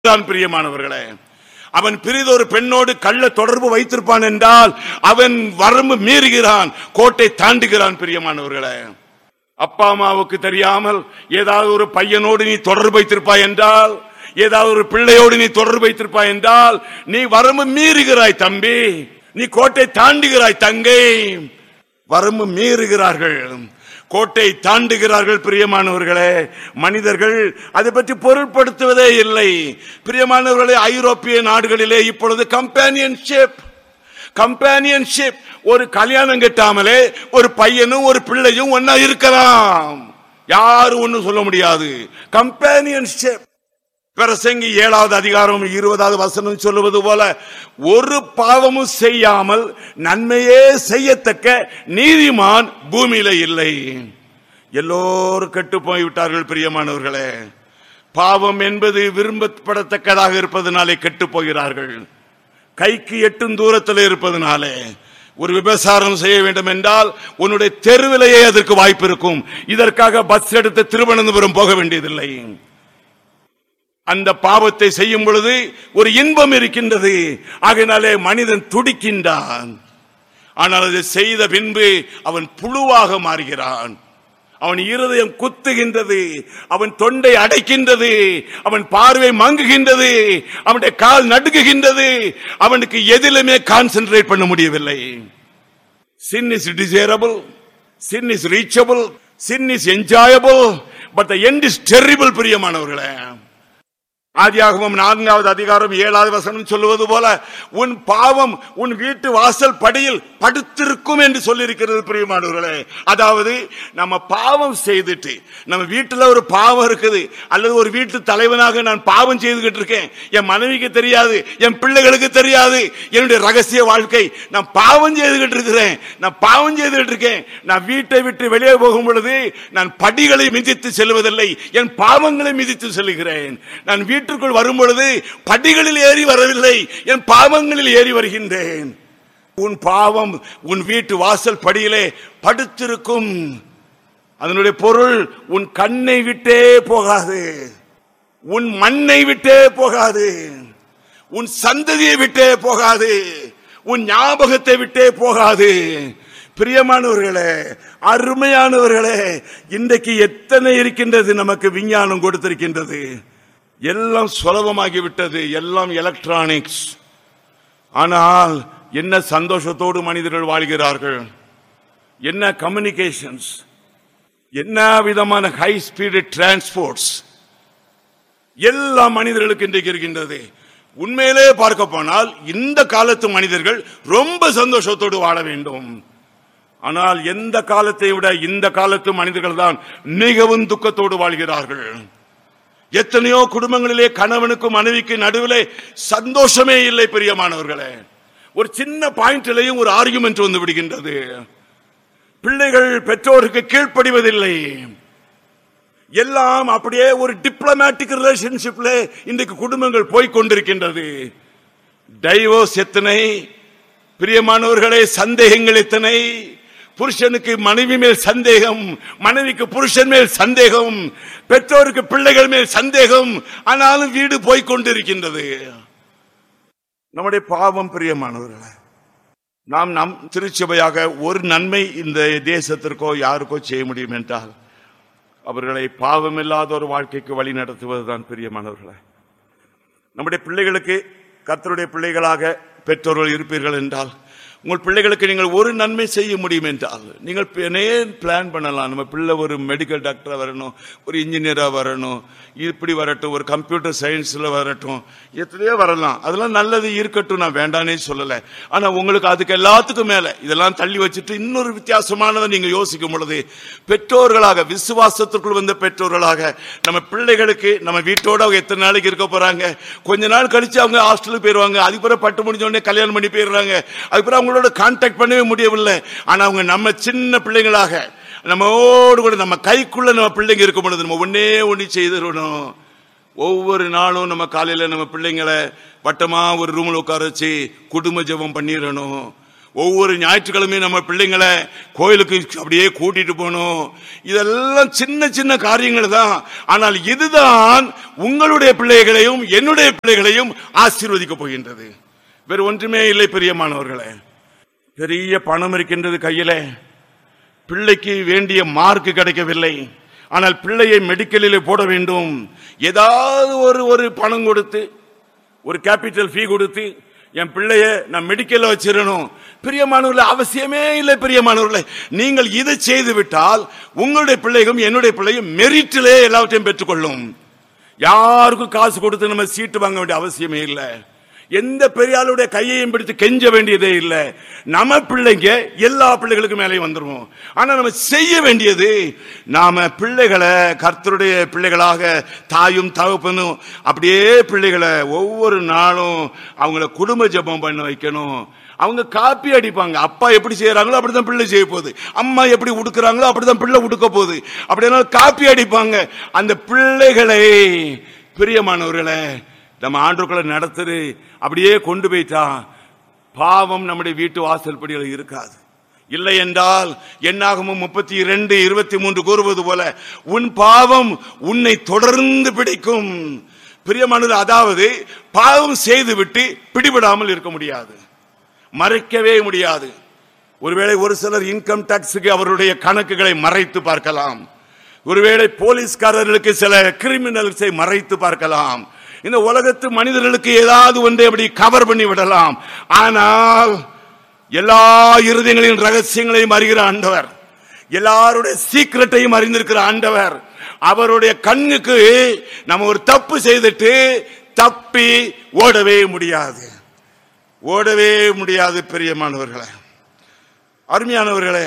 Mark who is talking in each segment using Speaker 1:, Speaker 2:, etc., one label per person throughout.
Speaker 1: பிரியமானவர்களே, அவன் பிரிதொரு பெண்ணோடு கள்ள தொடர்பு வைத்திருப்பான் என்றால் அவன் வரம்பு மீறுகிறான், கோட்டை தாண்டுகிறான். பிரியமானவர்களே, அப்பா அம்மாவுக்கு தெரியாமல் ஏதாவது ஒரு பையனோடு நீ தொடர்பு வைத்திருப்பாய் என்றால், ஏதாவது ஒரு பிள்ளையோடு நீ தொடர்பு வைத்திருப்பாய் என்றால் நீ வரம்பு மீறுகிறாய் தம்பி, நீ கோட்டை தாண்டுகிறாய் தங்கை. வரம்பு மீறுகிறார்கள், கோட்டை தாண்டுகிறார்கள். பிரியமானவர்களே, மனிதர்கள் அதை பற்றி பொருட்படுத்துவதே இல்லை. பிரியமானவர்களே, ஐரோப்பிய நாடுகளிலே இப்பொழுது கம்பேனியன்ஷிப், ஒரு கல்யாணம் கட்டாமலே ஒரு பையனும் ஒரு பிள்ளையும் ஒன்னா இருக்கலாம், யாரும் ஒன்னும் சொல்ல முடியாது. கம்பேனியன்ஷிப். பிரசங்கி 7வது அதிகாரம் 20வது வசனம் சொல்லுவது போல, ஒரு பாவமும் செய்யாமல் நன்மையே செய்யத்தக்க நீதிமான் பூமியில இல்லை. எல்லோரும் கெட்டு போய்விட்டார்கள். பிரியமானவர்களே, பாவம் என்பது விரும்பப்படத்தக்கதாக இருப்பதனாலே கெட்டு போகிறார்கள். கைக்கு எட்டும் தூரத்தில் இருப்பதனாலே ஒரு விபச்சாரம் செய்ய வேண்டும் என்றால் உன்னுடைய தெருவிலேயே அதற்கு வாய்ப்பு இருக்கும். இதற்காக பஸ் எடுத்து திருவனந்தபுரம் போக வேண்டியதில்லை. அந்த பாவத்தை செய்யும் பொழுது ஒரு இன்பம் இருக்கின்றது, ஆகையினாலே மனிதன் துடிக்கின்றான். ஆனால் அதை செய்த பின்பு அவன் புழுவாக மாறுகிறான். அவன் இருதயம் குத்துகின்றது, அவன் தொண்டை அடைக்கின்றது, அவன் பார்வை மங்குகின்றது, அவனுடைய கால் நடுங்குகின்றது, அவனுக்கு எதிலுமே கான்சென்ட்ரேட் பண்ண முடியவில்லை. Sin is desirable, sin is reachable, sin is enjoyable, but the end is terrible. பிரியமானவர்களே, ஆதியாகமம் 4வது அதிகாரம் 7வது வசனம் சொல்லுவது போல, உன் பாவம் உன் வீட்டு வாசல் படியில் படுத்திருக்கும் என்று சொல்லியிருக்கிறது. பிரியமானவர்களே, அதாவது நம்ம பாவம் செய்துட்டு, நம்ம வீட்டுல ஒரு பாவம் இருக்குது, அல்லது ஒரு வீட்டு தலைவனாக நான் பாவம் செய்துகிட்டு இருக்கேன், என் மனைவிக்கு தெரியாது, என் பிள்ளைகளுக்கு தெரியாது, என்னுடைய ரகசிய வாழ்க்கை, நான் பாவம் செய்துகிட்டு இருக்கிறேன், நான் வீட்டை விட்டு வெளியே போகும் பொழுது நான் படிகளை மிதித்து செல்வதில்லை, என் பாவங்களை மிதித்து செல்கிறேன். நான் வீட்டிற்குள் வரும் பொழுது படிகளில் ஏறி வரவில்லை, என் பாவங்களில் ஏறி வருகின்றேன். உன் பாவம் உன் வீட்டு வாசல் படியிலே படுத்திருக்கும். அதனுடைய பொருள், உன் கண்ணை விட்டே போகாது, உன் மண்ணை விட்டே போகாது, உன் சந்ததியை விட்டே போகாது, உன் ஞாபகத்தை விட்டே போகாது. பிரியமானவர்களே, அருமையானவர்களே, இன்றைக்கு எத்தனை இருக்கின்றது, நமக்கு விஞ்ஞானம் கொடுத்திருக்கின்றது, எல்லாம் சுலபமாகிவிட்டது, எல்லாம் எலக்ட்ரானிக்ஸ். ஆனால் என்ன சந்தோஷத்தோடு மனிதர்கள் வாழ்கிறார்கள், என்ன கம்யூனிகேஷன்ஸ், என்ன விதமான ஹை ஸ்பீடு டிரான்ஸ்போர்ட்ஸ் எல்லாம் மனிதர்களுக்கு இன்றைக்கு இருக்கின்றது. உண்மையிலே பார்க்க போனால் இந்த காலத்து மனிதர்கள் ரொம்ப சந்தோஷத்தோடு வாழ வேண்டும். ஆனால் எந்த காலத்தை விட இந்த காலத்து மனிதர்கள் தான் மிகவும் துக்கத்தோடு வாழ்கிறார்கள். எத்தனையோ குடும்பங்களிலே கணவனுக்கும் மனைவிக்கு நடுவிலே சந்தோஷமே இல்லை. பிரியமானவர்களே, ஒரு சின்ன பாயிண்ட்லையும் ஒரு ஆர்குமெண்ட் வந்து விடுகின்றது. பிள்ளைகள் பெற்றோருக்கு கீழ்ப்படிவதில்லை. எல்லாம் அப்படியே ஒரு டிப்ளமேட்டிக் ரிலேஷன்ஷிப்ல இன்றைக்கு குடும்பங்கள் போய்கொண்டிருக்கின்றது. டைவோர்ஸ் எத்தனை, பிரியமானவர்களே, சந்தேகங்கள் எத்தனை. புருஷனுக்கு மனைவி மேல் சந்தேகம், மனைவிக்கு புருஷன் மேல் சந்தேகம், பெற்றோருக்கு பிள்ளைகள் மேல் சந்தேகம். ஆனாலும் வீடு போய்கொண்டிருக்கின்றது. நம்முடைய பாவம். பிரியமானவர்களே, நாம் நம் திருச்சபையாக ஒரு நன்மை இந்த தேசத்திற்கோ யாருக்கோ செய்ய முடியும் என்றால் அவர்களை பாவமில்லாத ஒரு வாழ்க்கைக்கு வழி நடத்துவதுதான். பிரியமானவர்களே, நம்முடைய பிள்ளைகளுக்கு, கர்த்தருடைய பிள்ளைகளாக பெற்றோர்கள் இருப்பீர்கள் என்றால், உங்கள் பிள்ளைகளுக்கு நீங்கள் ஒரு நன்மை செய்ய முடியும் என்றால் நீங்கள் பிளான் பண்ணலாம். நம்ம பிள்ளை ஒரு மெடிக்கல் டாக்டரா வரணும், ஒரு இன்ஜினியரா வரணும், இப்படி வரட்டும், ஒரு கம்ப்யூட்டர் சயின்ஸ்ல வரட்டும், எத்தனையோ வரலாம். அதெல்லாம் நல்லது இருக்கட்டும், நான் வேண்டானே சொல்லல. ஆனா உங்களுக்கு அதுக்கு எல்லாத்துக்கும் மேல இதெல்லாம் தள்ளி வச்சுட்டு இன்னொரு வித்தியாசமானதை நீங்க யோசிக்கும் பொழுது, பெற்றோர்களாக, விசுவாசத்திற்குள் வந்த பெற்றோர்களாக நம்ம பிள்ளைகளுக்கு, நம்ம வீட்டோட அவங்க எத்தனை நாளைக்கு இருக்க போறாங்க, கொஞ்ச நாள் கழிச்சு அவங்க ஹாஸ்டலுக்கு போயிருவாங்க, அதுக்கப்புறம் பட்டு முடிஞ்ச உடனே கல்யாணம் பண்ணி போயிடுறாங்க, அதுக்கப்புறம் அவங்களோட கான்டாக்ட் பண்ணவே முடியவில்லை. ஆனா அவங்க நம்ம சின்ன பிள்ளைங்களாக நம்மோடு கூட நம்ம கைக்குள்ள நம்ம பிள்ளைங்க இருக்கும் பொழுது நம்ம ஒன்னே ஒண்ணு செய்திடணும். ஒவ்வொரு நாளும் நம்ம காலையில நம்ம பிள்ளைங்களை வட்டமா ஒரு ரூம்ல உட்கார வச்சு குடும்ப ஜெபம் பண்ணிடணும். ஒவ்வொரு ஞாயிற்றுக்கிழமையும் நம்ம பிள்ளைங்களை கோயிலுக்கு அப்படியே கூட்டிட்டு போகணும். இதெல்லாம் சின்ன சின்ன காரியங்கள் தான். ஆனால் இதுதான் உங்களுடைய பிள்ளைகளையும் என்னுடைய பிள்ளைகளையும் ஆசீர்வதிக்க போகின்றது. வேறு ஒன்றுமே இல்லை பிரியமானவர்களே. பெரிய பணம் இருக்கின்றது கையில, பிள்ளைக்கு வேண்டிய மார்க் கிடைக்கவில்லை, ஆனால் பிள்ளையை மெடிக்கலிலே போட வேண்டும். ஏதாவது ஒரு பணம் கொடுத்து, ஒரு கேபிட்டல் ஃபீ கொடுத்து என் பிள்ளைய நான் மெடிக்கல்ல வச்சிடணும். பிரியமானவர்களே, அவசியமே இல்லை. பிரியமானவர்களே, நீங்கள் இதை செய்து விட்டால் உங்களுடைய பிள்ளைகளும் என்னுடைய பிள்ளையும் மெரிட்டிலே எல்லாவற்றையும் பெற்றுக்கொள்ளும். யாருக்கும் காசு கொடுத்து நம்ம சீட்டு வாங்க வேண்டிய அவசியமே இல்லை. எந்த பெரியாளுடைய கையையும் பிடித்து கெஞ்ச வேண்டியதே இல்லை. நம்ம பிள்ளைங்க எல்லா பிள்ளைகளுக்கும் மேலே வந்துருவோம். ஆனா நம்ம செய்ய வேண்டியது, நாம பிள்ளைகளை கர்த்தருடைய பிள்ளைகளாக தாயும் தகப்பனும் அப்படியே பிள்ளைகளை ஒவ்வொரு நாளும் அவங்கள குடும்ப ஜெபம் பண்ண வைக்கணும். அவங்க காப்பி அடிப்பாங்க. அப்பா எப்படி செய்யறாங்களோ அப்படிதான் பிள்ளை செய்ய போகுது. அம்மா எப்படி உடுக்குறாங்களோ அப்படிதான் பிள்ளை உடுக்க போகுது. அப்படின்னா காப்பி அடிப்பாங்க. அந்த பிள்ளைகளை பிரியமானவர்களே நம்ம ஆண்டவர்களை நடத்துது அப்படியே கொண்டு போயிட்டா பாவம் நம்முடைய வீட்டு வாசல் படியில் இருக்காது. இல்லை என்றால் என்னாகமும் 32:23 கூறுவது போல உன் பாவம் உன்னை தொடர்ந்து பிடிக்கும். பிரியமானவர்களே, அதாவது பாவம் செய்துவிட்டு பிடிபடாமல் இருக்க முடியாது, மறைக்கவே முடியாது. ஒருவேளை ஒரு சிலர் இன்கம் டாக்ஸுக்கு அவருடைய கணக்குகளை மறைத்து பார்க்கலாம். ஒருவேளை போலீஸ்காரர்களுக்கு சில கிரிமினல்ஸை மறைத்து பார்க்கலாம். இந்த உலகத்து மனிதர்களுக்கு ஏதாவது ஒன்றை அப்படி கவர் பண்ணி விடலாம். ஆனால் எல்லா இருதயங்களின் ரகசியங்களையும் அறிகிற ஆண்டவர், எல்லாருடைய சீக்ரெட்டையும் அறிந்திருக்கிற ஆண்டவர், அவருடைய கண்ணுக்கு நம்ம ஒரு தப்பு செய்துட்டு தப்பி ஓடவே முடியாது, ஓடவே முடியாது. பிரியமானவர்களே, அருமையானவர்களே,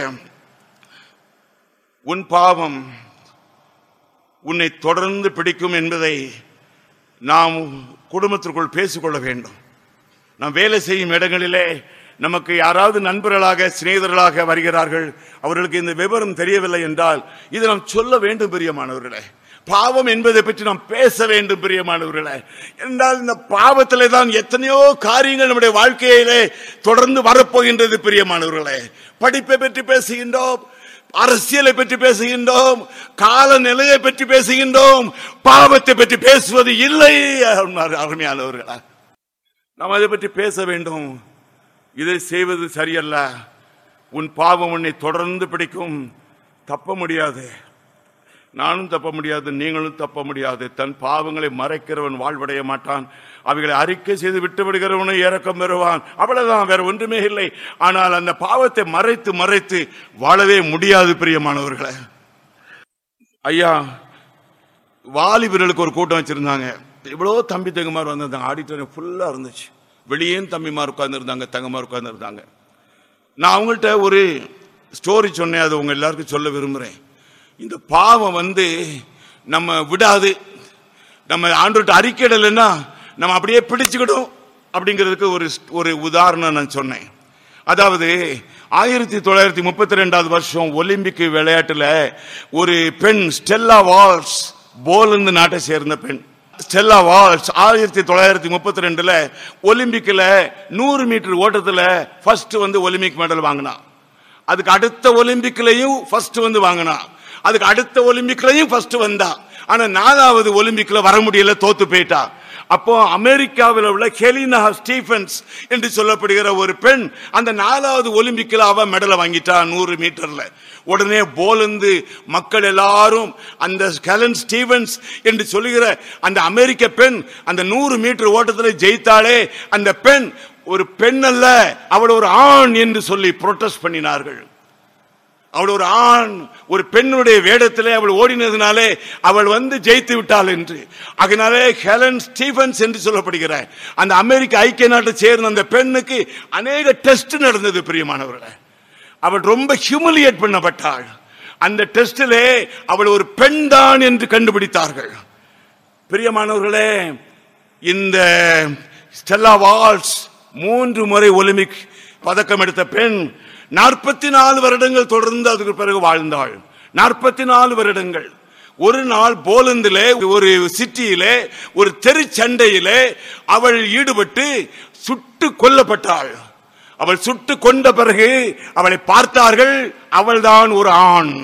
Speaker 1: உன் பாவம் உன்னை தொடர்ந்து பிடிக்கும் என்பதை நாம் குடும்பத்திற்குள் பேசிக்கொள்ள வேண்டும். நாம் வேலை செய்யும் இடங்களிலே நமக்கு யாராவது நண்பர்களாக சிநேகிதர்களாக வருகிறார்கள், அவர்களுக்கு இந்த விவரம் தெரியவில்லை என்றால் இதை நாம் சொல்ல வேண்டும். பிரியமானவர்களே, பாவம் என்பதை பற்றி நாம் பேச வேண்டும். பிரியமானவர்களே, என்றால் இந்த பாவத்திலே தான் எத்தனையோ காரியங்கள் நம்முடைய வாழ்க்கையிலே தொடர்ந்து வரப்போகின்றது. பிரியமானவர்களே, படிப்பை பற்றி பேசுகின்றோம், அரசியலை பற்றி பேசுகின்றோம், காலநிலையை பற்றி பேசுகின்றோம், பாவத்தை பற்றி பேசுவது இல்லை. அருமையானவர்களா, நாம் அதை பற்றி பேச வேண்டும். இதை செய்வது சரியல்ல. உன் பாவம் உன்னை தொடர்ந்து பிடிக்கும். தப்ப முடியாது, நானும் தப்ப முடியாது, நீங்களும் தப்ப முடியாது. தன் பாவங்களை மறைக்கிறவன் வாழ்வடைய மாட்டான், அவைகளை அறிக்கை செய்து விட்டு விடுகிறவனை இரக்கம் பெறுவான். அவ்வளவுதான், வேற ஒன்றுமே இல்லை. ஆனால் அந்த பாவத்தை மறைத்து மறைத்து வாழவே முடியாது. பிரியமானவர்களே, ஐயா வாலிபர்களுக்கு ஒரு கூட்டம் வச்சிருந்தாங்க. இவ்வளோ தம்பி தங்கமார் வந்திருந்தாங்க. ஆடிட்டோரியம் ஃபுல்லா இருந்துச்சு. வெளியே தம்பிமார் உட்கார்ந்து இருந்தாங்க, தங்கமார் உட்கார்ந்து இருந்தாங்க. நான் அவங்கள்ட்ட ஒரு ஸ்டோரி சொன்னேன், அது உங்க எல்லாருக்கும் சொல்ல விரும்புறேன். இந்த பாவம் நம்ம விடாது, நம்ம ஆண்டவர்கிட்ட அறிக்கையிடலைன்னா நம்ம அப்படியே பிடிச்சுக்கிடும். அப்படிங்கிறதுக்கு ஒரு உதாரணம் நான் சொன்னேன். அதாவது 1932 வருஷம் ஒலிம்பிக் விளையாட்டுல ஒரு பெண், ஸ்டெல்லா வால்ஸ், போலந்து நாட்டை சேர்ந்த பெண் Stella Waals 1932 ஒலிம்பிக்ல 100 metre ஓட்டத்துல first Olympic medal வாங்கினா. அதுக்கு அடுத்த ஒலிம்பிக்லயும் ஃபர்ஸ்ட் வாங்கினா. அதுக்கு அடுத்த ஒலிம்பிக்லயும் ஃபர்ஸ்ட் வந்தா. ஆனா 4வது ஒலிம்பிக்ல வர முடியல, தோத்து போயிட்டா. அப்போ அமெரிக்காவில் உள்ள ஹெலினா ஸ்டீஃபன்ஸ் என்று சொல்லப்படுகிற ஒரு பெண் அந்த 4வது ஒலிம்பிக்ல அவ மெடலை வாங்கிட்டா 100 மீட்டர்ல. உடனே போலந்து மக்கள் எல்லாரும் அந்த ஹெலன் ஸ்டீவன்ஸ் என்று சொல்லுகிற அந்த அமெரிக்க பெண் அந்த 100 மீட்டர் ஓட்டத்தில் ஜெயித்தாலே அந்த பெண் ஒரு பெண் அல்ல, அவள் ஒரு ஆண் என்று சொல்லி புரோட்டஸ்ட் பண்ணினார்கள். அவள் ஒரு ஆண், ஒரு பெண்ணுடைய வேடத்திலே அவள் ஓடினதுனாலே அவள் ஜெயித்து விட்டாள் என்று. அதனாலே ஹெலன் ஸ்டீவன்ஸ் என்று சொல்லப்படுகிற அந்த அமெரிக்க ஐக்கிய நாட்டை சேர்ந்த அந்த பெண்ணுக்கு அநேக டெஸ்ட் நடந்தது. பிரியமானவர்களே, அவள் ரொம்ப ஹியூமிலியேட் பண்ணப்பட்டாள். அந்த டெஸ்டிலே அவள் ஒரு பெண் தான் என்று கண்டுபிடித்தார்கள். பிரியமானவர்களே, இந்த ஸ்டெல்லா வால்ஸ் 3 முறை ஒலிம்பிக் பதக்கம் எடுத்த பெண் 44 வருடங்கள் தொடர்ந்து அதுக்கு பிறகு வாழ்ந்தாள். 44 வருடங்கள். ஒரு நாள் போலந்திலே ஒரு சிட்டியிலே ஒரு தெரு சண்டையிலே அவள் ஈடுபட்டு சுட்டு கொல்லப்பட்டாள். அவள் சுட்டு கொண்ட பிறகு அவளை பார்த்தார்கள், அவள்தான் ஒரு ஆண்.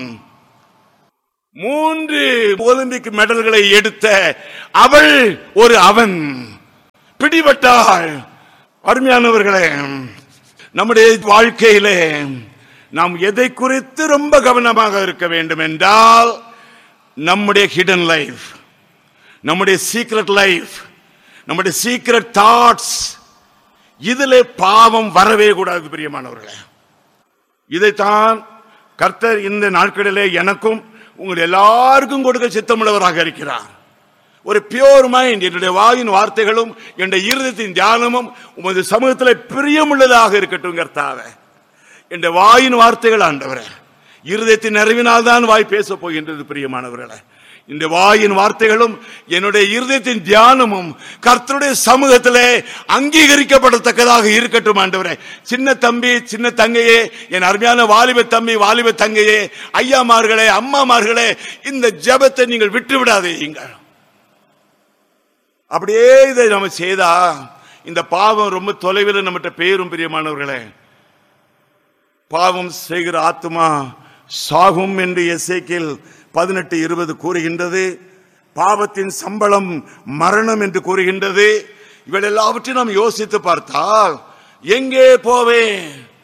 Speaker 1: 3 ஒலிம்பிக் மெடல்களை எடுத்த அவள் ஒரு அவன். பிடிபட்டாள். அருமையானவர்களே, நம்முடைய வாழ்க்கையிலே நாம் எதை குறித்து ரொம்ப கவனமாக இருக்க வேண்டும் என்றால், நம்முடைய ஹிடன் லைஃப், நம்முடைய சீக்ரெட் லைஃப், நம்முடைய சீக்ரெட் தாட்ஸ், இதிலே பாவம் வரவே கூடாது பிரியமானவர்களே. இதைத்தான் கர்த்தர் இந்த நாட்களிலே எனக்கும் உங்கள் எல்லாருக்கும் கொடுக்க சித்தமுள்ளவராக இருக்கிறார். ஒரு பியூர் மைண்ட், என்னுடைய வாயின் வார்த்தைகளும் என்னுடைய இருதயத்தின் தியானமும் உமது சமூகத்தில் பிரியமுள்ளதாக இருக்கட்டும் கர்த்தாவே. என்னுடைய வாயின் வார்த்தைகள் ஆண்டவரே, இருதயத்தின் நிறைவினால் தான் வாய் பேச போகின்றது பிரியமானவர்களே. இந்த வாயின் வார்த்தைகளும் என்னுடைய இருதயத்தின் தியானமும் கர்த்தருடைய சமூகத்திலே அங்கீகரிக்கப்படத்தக்கதாக இருக்கட்டும் ஆண்டவரே. சின்ன தம்பி, சின்ன தங்கையே, என் அருமையான வாலிப தம்பி, வாலிப தங்கையே, ஐயாமார்களே, அம்மாமார்களே, இந்த ஜெபத்தை நீங்கள் விட்டு விடாதீங்க. அப்படியே இதை நம்ம செய்தா இந்த பாவம் ரொம்ப தொலைவில் நம்மகிட்ட பேரும் பிரியமானவர்களே. பாவம் செய்கிற ஆத்துமா சாகும் என்று எசேக்கியேல் 18:20 கூறுகின்றது. பாவத்தின் சம்பளம் மரணம் என்று கூறுகின்றது. இவள் எல்லாவற்றையும் நாம் யோசித்து பார்த்தால், எங்கே போவேன்,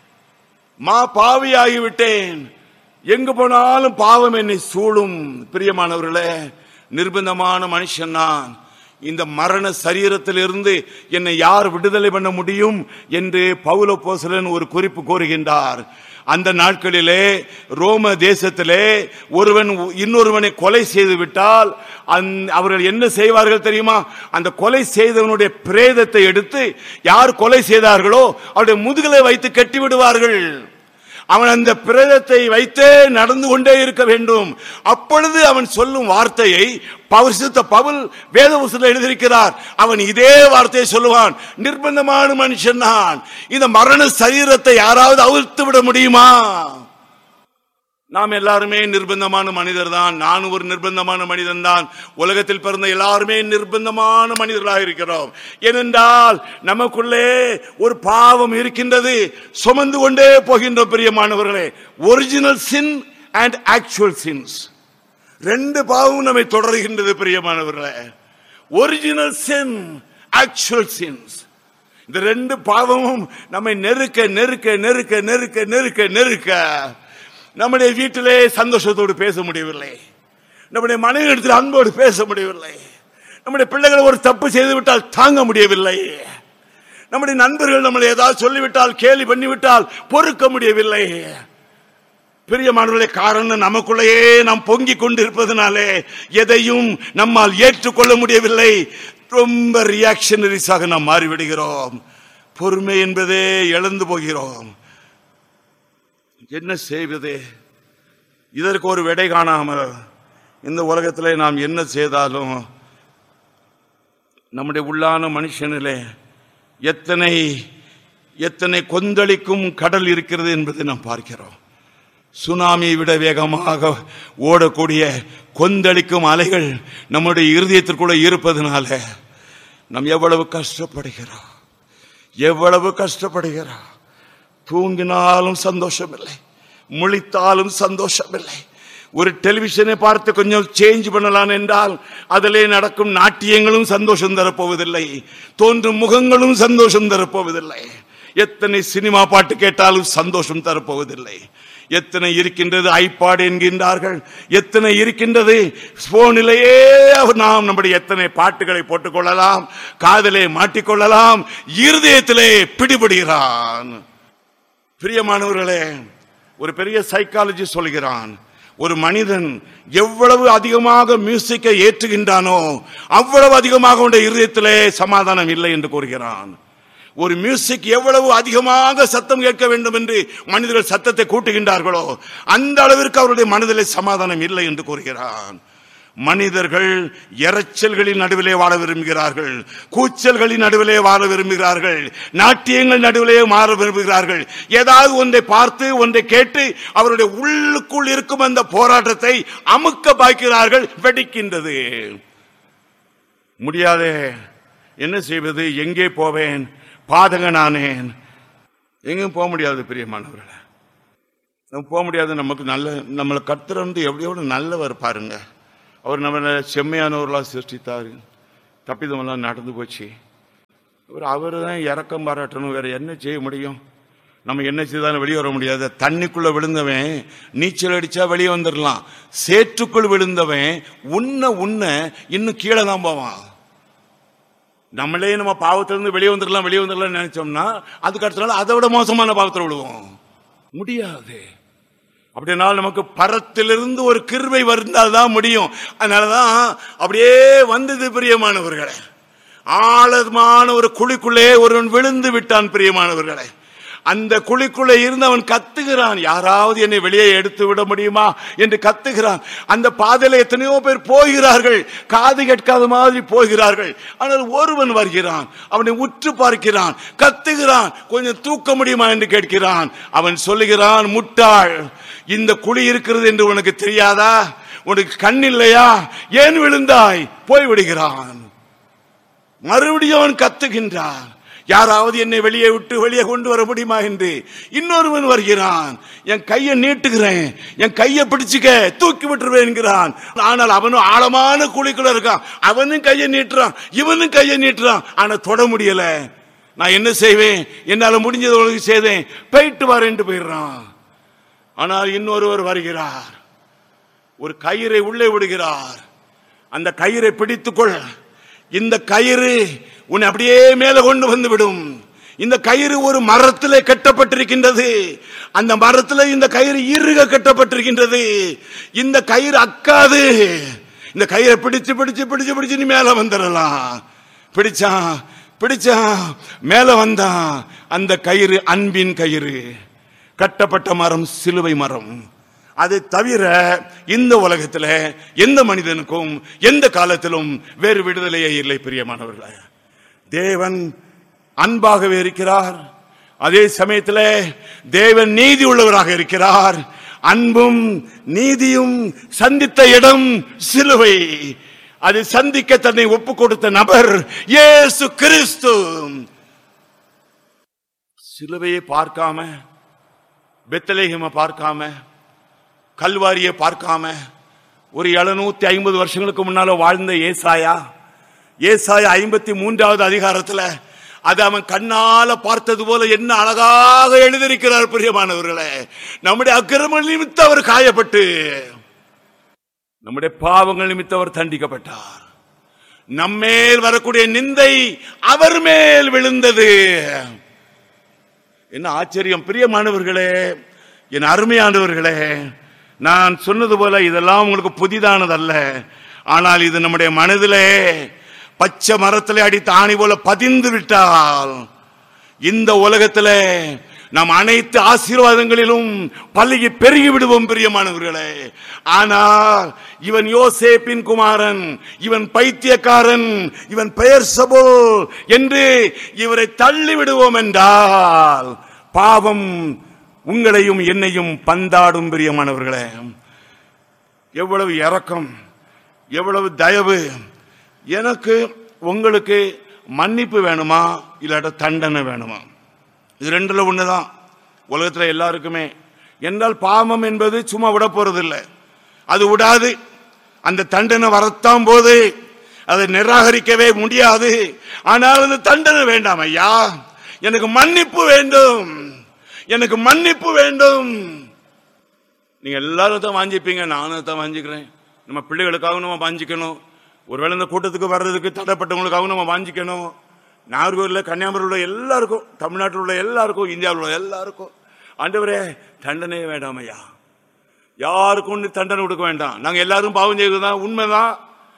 Speaker 1: பாவியாகிவிட்டேன், எங்கு போனாலும் பாவம் என்னை சூழும். பிரியமானவர்களே, நிர்பந்தமான மனுஷன் நான். இந்த மரண சரீரத்திலிருந்து என்னை யார் விடுதலை பண்ண முடியும் என்று பவுல் அப்போஸ்தலன் ஒரு குறிப்பு கூறுகின்றார். அந்த நாட்களிலே ரோம தேசத்திலே ஒருவன் இன்னொருவனை கொலை செய்து விட்டால் அவர்கள் என்ன செய்வார்கள் தெரியுமா? அந்த கொலை செய்தவனுடைய பிரேதத்தை எடுத்து யார் கொலை செய்தார்களோ அவருடைய முதுகலை வைத்து கட்டி விடுவார்கள். அவன் அந்த பிரேதத்தை வைத்தே நடந்து கொண்டே இருக்க வேண்டும். அப்பொழுது அவன் சொல்லும் வார்த்தையை பரிசுத்த பவுல் வேத புத்தகத்தில் எழுதியிருக்கிறார். அவன் இதே வார்த்தையை சொல்லுவான், நிர்பந்தமான மனுஷன் நான், இந்த மரண சரீரத்தை யாராவது அவிழ்த்து விட முடியுமா? நாம் எல்லாருமே நிர்பந்தமான மனிதர் தான். நானும் ஒரு நிர்பந்தமான மனிதன் தான். உலகத்தில் பிறந்த எல்லாருமே நிர்பந்தமான மனிதர்களாக இருக்கிறோம். ஏனென்றால் நமக்குள்ளே ஒரு பாவம் இருக்கின்றது, சுமந்து கொண்டே போகின்ற பிரியமானவர்களே. Original sin and actual since, 2 பாவமும் நம்மை தொடர்கின்றது பிரியமானவர்களே. ஒரிஜினல் சின், ஆக்சுவல் சின்ஸ், இந்த 2 பாவமும் நம்மை நெருக்க நெருக்க நெருக்க நெருக்க நெருக்க நெருக்க நம்முடைய வீட்டிலே சந்தோஷத்தோடு பேச முடியவில்லை, நம்முடைய மனைவி இடத்தில் அன்போடு பேச முடியவில்லை, நம்முடைய பிள்ளைகள் ஒரு தப்பு செய்து விட்டால் தாங்க முடியவில்லை, நம்முடைய நண்பர்கள் நம்மளை ஏதாவது சொல்லிவிட்டால் கேலி பண்ணிவிட்டால் பொறுக்க முடியவில்லை. பிரியமானவர்களே, காரணம் நமக்குள்ளேயே நாம் பொங்கிக் கொண்டிருப்பதனாலே எதையும் நம்மால் ஏற்றுக்கொள்ள முடியவில்லை. ரொம்ப ரியாக்ஷனரிஸாக நாம் மாறிவிடுகிறோம். பொறுமை என்பதே இழந்து போகிறோம். என்ன செய்வது? இதற்கு ஒரு விடை காணாமல் இந்த உலகத்திலே நாம் என்ன செய்தாலும் நம்முடைய உள்ளான மனுஷனிலே எத்தனை எத்தனை கொந்தளிக்கும் கடல் இருக்கிறது என்பதை நாம் பார்க்கிறோம். சுனாமியை விட வேகமாக ஓடக்கூடிய கொந்தளிக்கும் அலைகள் நம்முடைய இருதயத்திற்குள்ள இருப்பதனால நாம் எவ்வளவு கஷ்டப்படுகிறோம், எவ்வளவு கஷ்டப்படுகிறோம். தூங்கினாலும் சந்தோஷம் இல்லை, முழித்தாலும் சந்தோஷம் இல்லை. ஒரு டெலிவிஷனை பார்த்து கொஞ்சம் சேஞ்ச் பண்ணலாம் என்றால் அதிலே நடக்கும் நாட்டியங்களும் சந்தோஷம் தரப்போவதில்லை, தோன்றும் முகங்களும் சந்தோஷம் தரப்போவதில்லை. எத்தனை சினிமா பாட்டு கேட்டாலும் சந்தோஷம் தரப்போவதில்லை. எத்தனை இருக்கின்றது ஐபாட் என்கின்றார்கள், எத்தனை இருக்கின்றது போனிலேயே நாம் நம்முடைய எத்தனை பாட்டுகளை போட்டுக்கொள்ளலாம், காதலே மாட்டிக்கொள்ளலாம், இருதயத்திலே பிடிபடுகிறான். பிரியமானவர்களே, ஒரு பெரிய சைக்காலஜி சொல்கிறான், ஒரு மனிதன் எவ்வளவு அதிகமாக மியூசிக்கை ஏற்றுகின்றானோ அவ்வளவு அதிகமாக உடைய இருதயத்திலே சமாதானம் இல்லை என்று கூறுகிறான். ஒரு மியூசிக் எவ்வளவு அதிகமாக சத்தம் கேட்க வேண்டும் என்று மனிதர்கள் சத்தத்தை கூட்டுகின்றார்களோ அந்த அளவிற்கு அவருடைய மனதிலே சமாதானம் இல்லை என்று கூறுகிறான். மனிதர்கள் இரைச்சல்களின் நடுவிலே வாழ விரும்புகிறார்கள், கூச்சல்களின் நடுவிலே வாழ விரும்புகிறார்கள், நாட்டியங்கள் நடுவிலே மாற விரும்புகிறார்கள். ஏதாவது ஒன்றை பார்த்து ஒன்றை கேட்டு அவருடைய உள்ளுக்குள் இருக்கும் அந்த போராட்டத்தை அமுக்க பார்க்கிறார்கள். வெடிக்கின்றது. முடியாதே, என்ன செய்வது, எங்கே போவேன், பாதகனானேன், எங்கேயும் போக முடியாது பிரியமானவர்களே. நம்ம போக முடியாது. நமக்கு நம்மளை கர்த்தர் எவ்வளவு நல்லவர் பாருங்க. அவர் நம்மளை செம்மையானவர்களாக சிருஷ்டித்தார். தப்பிதமெல்லாம் நடந்து போச்சு. அவர் தான் இறக்கம் பாராட்டணும். வேற என்ன செய்ய முடியும்? நம்ம என்ன செய்தாலும் வெளியே வர முடியாது. தண்ணிக்குள்ள விழுந்தவன் நீச்சல் அடிச்சா வெளியே வந்துடலாம். சேற்றுக்குள் விழுந்தவன் உன்ன இன்னும் கீழே தான் போவான். நம்மளே நம்ம பாவத்திலிருந்து வெளியே வந்துடலாம் நினைச்சோம்னா அதுக்கு அடுத்த நாள் அதை விட மோசமான பாவத்தில் விழுவோம். முடியாது. அப்படின்னா நமக்கு பரத்திலிருந்து ஒரு கிருபை வந்தால்தான் முடியும். அதனாலதான் அப்படியே வந்தது பிரியமானவர்களே. ஆழமான ஒரு குழிக்குள்ளே ஒருவன் விழுந்து விட்டான் பிரியமானவர்களே. அந்த குழிக்குள்ளே இருந்து அவன் கத்துகிறான், யாராவது என்னை வெளியே எடுத்து விட முடியுமா என்று கத்துகிறான். அந்த பாதையில எத்தனையோ பேர் போகிறார்கள், காது கேட்காத மாதிரி போகிறார்கள். ஆனால் ஒருவன் வருகிறான், அவனை உற்று பார்க்கிறான், கத்துகிறான், கொஞ்சம் தூக்க முடியுமா என்று கேட்கிறான். அவன் சொல்லுகிறான், முட்டாள், இந்த குழி இருக்கிறது என்று உனக்கு தெரியாதா? உனக்கு கண் இல்லையா? ஏன் விழுந்தாய்? போய்விடுகிறான். மறுபடியும் அவன் கத்துகின்றான், யாராவது என்னை வெளியே கொண்டு வர முடியுமா என்று. இன்னொருவன் வருகிறான், என் கையை நீட்டுகிறேன், என் கையை பிடிச்சுக்க, தூக்கி விட்டுருவேன் என்கிறான். ஆனால் அவனும் ஆழமான குழிக்குள்ள இருக்கான். அவனும் கையை நீட்டுறான், இவனும் கையை நீட்டுறான். ஆனா தொட முடியல. நான் என்ன செய்வேன்? என்னால முடிஞ்சது உனக்கு செய்தேன், போயிட்டு வரேன்ட்டு போயிடுறான். ஆனால் இன்னொருவர் வருகிறார், ஒரு கயிறை உள்ளே விடுகிறார். அந்த கயிறை பிடித்துக்கொள், இந்த கயிறு உன்னை அப்படியே மேல கொண்டு வந்து விடும். இந்த கயிறு ஒரு மரத்திலே கட்டப்பட்டிருக்கின்றது. அந்த மரத்தில் இந்த கயிறு இறுக கட்டப்பட்டிருக்கின்றது. இந்த கயிறு அக்காது. இந்த கயிறை பிடிச்சு பிடிச்சு பிடிச்சு பிடிச்சு நீ மேல வந்துடலாம். பிடிச்சான் மேல வந்தான். அந்த கயிறு அன்பின் கயிறு, கட்டப்பட்ட மரம் சிலுவை மரம். அதை தவிர இந்த உலகத்தில் எந்த மனிதனுக்கும் எந்த காலத்திலும் வேறு விடுதலையே இல்லை பிரியமானவர்களே. தேவன் அன்பாகவே இருக்கிறார், அதே சமயத்தில் தேவன் நீதி உள்ளவராக இருக்கிறார். அன்பும் நீதியும் சந்தித்த இடம் சிலுவை. அதை சந்திக்க தன்னை ஒப்பு கொடுத்த நபர் இயேசு கிறிஸ்து. சிலுவையை பார்க்காம, பெத்லகேமை பார்க்காம, கல்வாரியை பார்க்காம, ஒரு 750 வருஷங்களுக்கு முன்னால வாழ்ந்த ஏசாயா 53வது அதிகாரத்துல அது அவன் கண்ணால பார்த்தது போல என்ன அழகாக எழுதியிருக்கிறார் பிரியமானவர்களே. நம்முடைய அக்கிரமங்கள் நிமித்தம் அவர் காயப்பட்டு, நம்முடைய பாவங்கள் நிமித்தம் அவர் தண்டிக்கப்பட்டார். நம்மேல் வரக்கூடிய நிந்தை அவர் மேல் விழுந்தது. என்ன ஆச்சரியம் பிரியமானவர்களே, என் அருமையானவர்களே. நான் சொன்னது போல இதெல்லாம் உங்களுக்கு புதிதானதல்ல. ஆனால் இது நம்முடைய மனதிலே பச்சை மரத்திலே அடித்த ஆணி போல பதிந்து விட்டால் இந்த உலகத்திலே நாம் அனைத்து ஆசீர்வாதங்களிலும் பல்கி பெருகி விடுவோம் பிரியமானவர்களே. ஆனால் இவன் யோசேப்பின் குமாரன், இவன் பைத்தியக்காரன், இவன் பெயர் சபோல் என்று இவரை தள்ளி விடுவோம் என்றால் பாவம் உங்களையும் என்னையும் பந்தாடும் பிரியமானவர்களே. எவ்வளவு இரக்கம், எவ்வளவு தயவு. எனக்கு உங்களுக்கு மன்னிப்பு வேணுமா இல்லாட்ட தண்டனை வேணுமா? இது ரெண்டுல ஒண்ணுதான் உலகத்துல எல்லாருக்குமே. என்றால் பாவம் என்பது சும்மா விட போறது இல்லை, அது விடாது. அந்த தண்டனை வரத்தான் போது அதை நிராகரிக்கவே முடியாது. ஆனால் அந்த தண்டனை வேண்டாம் ஐயா, எனக்கு மன்னிப்பு வேண்டும், எனக்கு மன்னிப்பு வேண்டும். நீங்க எல்லாரும் தான் வாஞ்சிப்பீங்க, நானும் தான் வாஞ்சிக்கிறேன். நம்ம பிள்ளைகளுக்காக நம்ம வாஞ்சிக்கணும். ஒருவேளை இந்த கூட்டத்துக்கு வர்றதுக்கு தடைப்பட்டவங்களுக்காக நம்ம வாஞ்சிக்கணும். நாகர்கோவிலில், கன்னியாகுமரியில் எல்லாருக்கும், தமிழ்நாட்டில் உள்ள எல்லாருக்கும், இந்தியாவில் உள்ள எல்லாருக்கும் ஆண்டவரே தண்டனையே வேண்டாம் ஐயா, யாருக்கும் தண்டனை கொடுக்க வேண்டாம். நாங்கள் எல்லாரும் பாவம் செய்வதுதான் உண்மைதான்.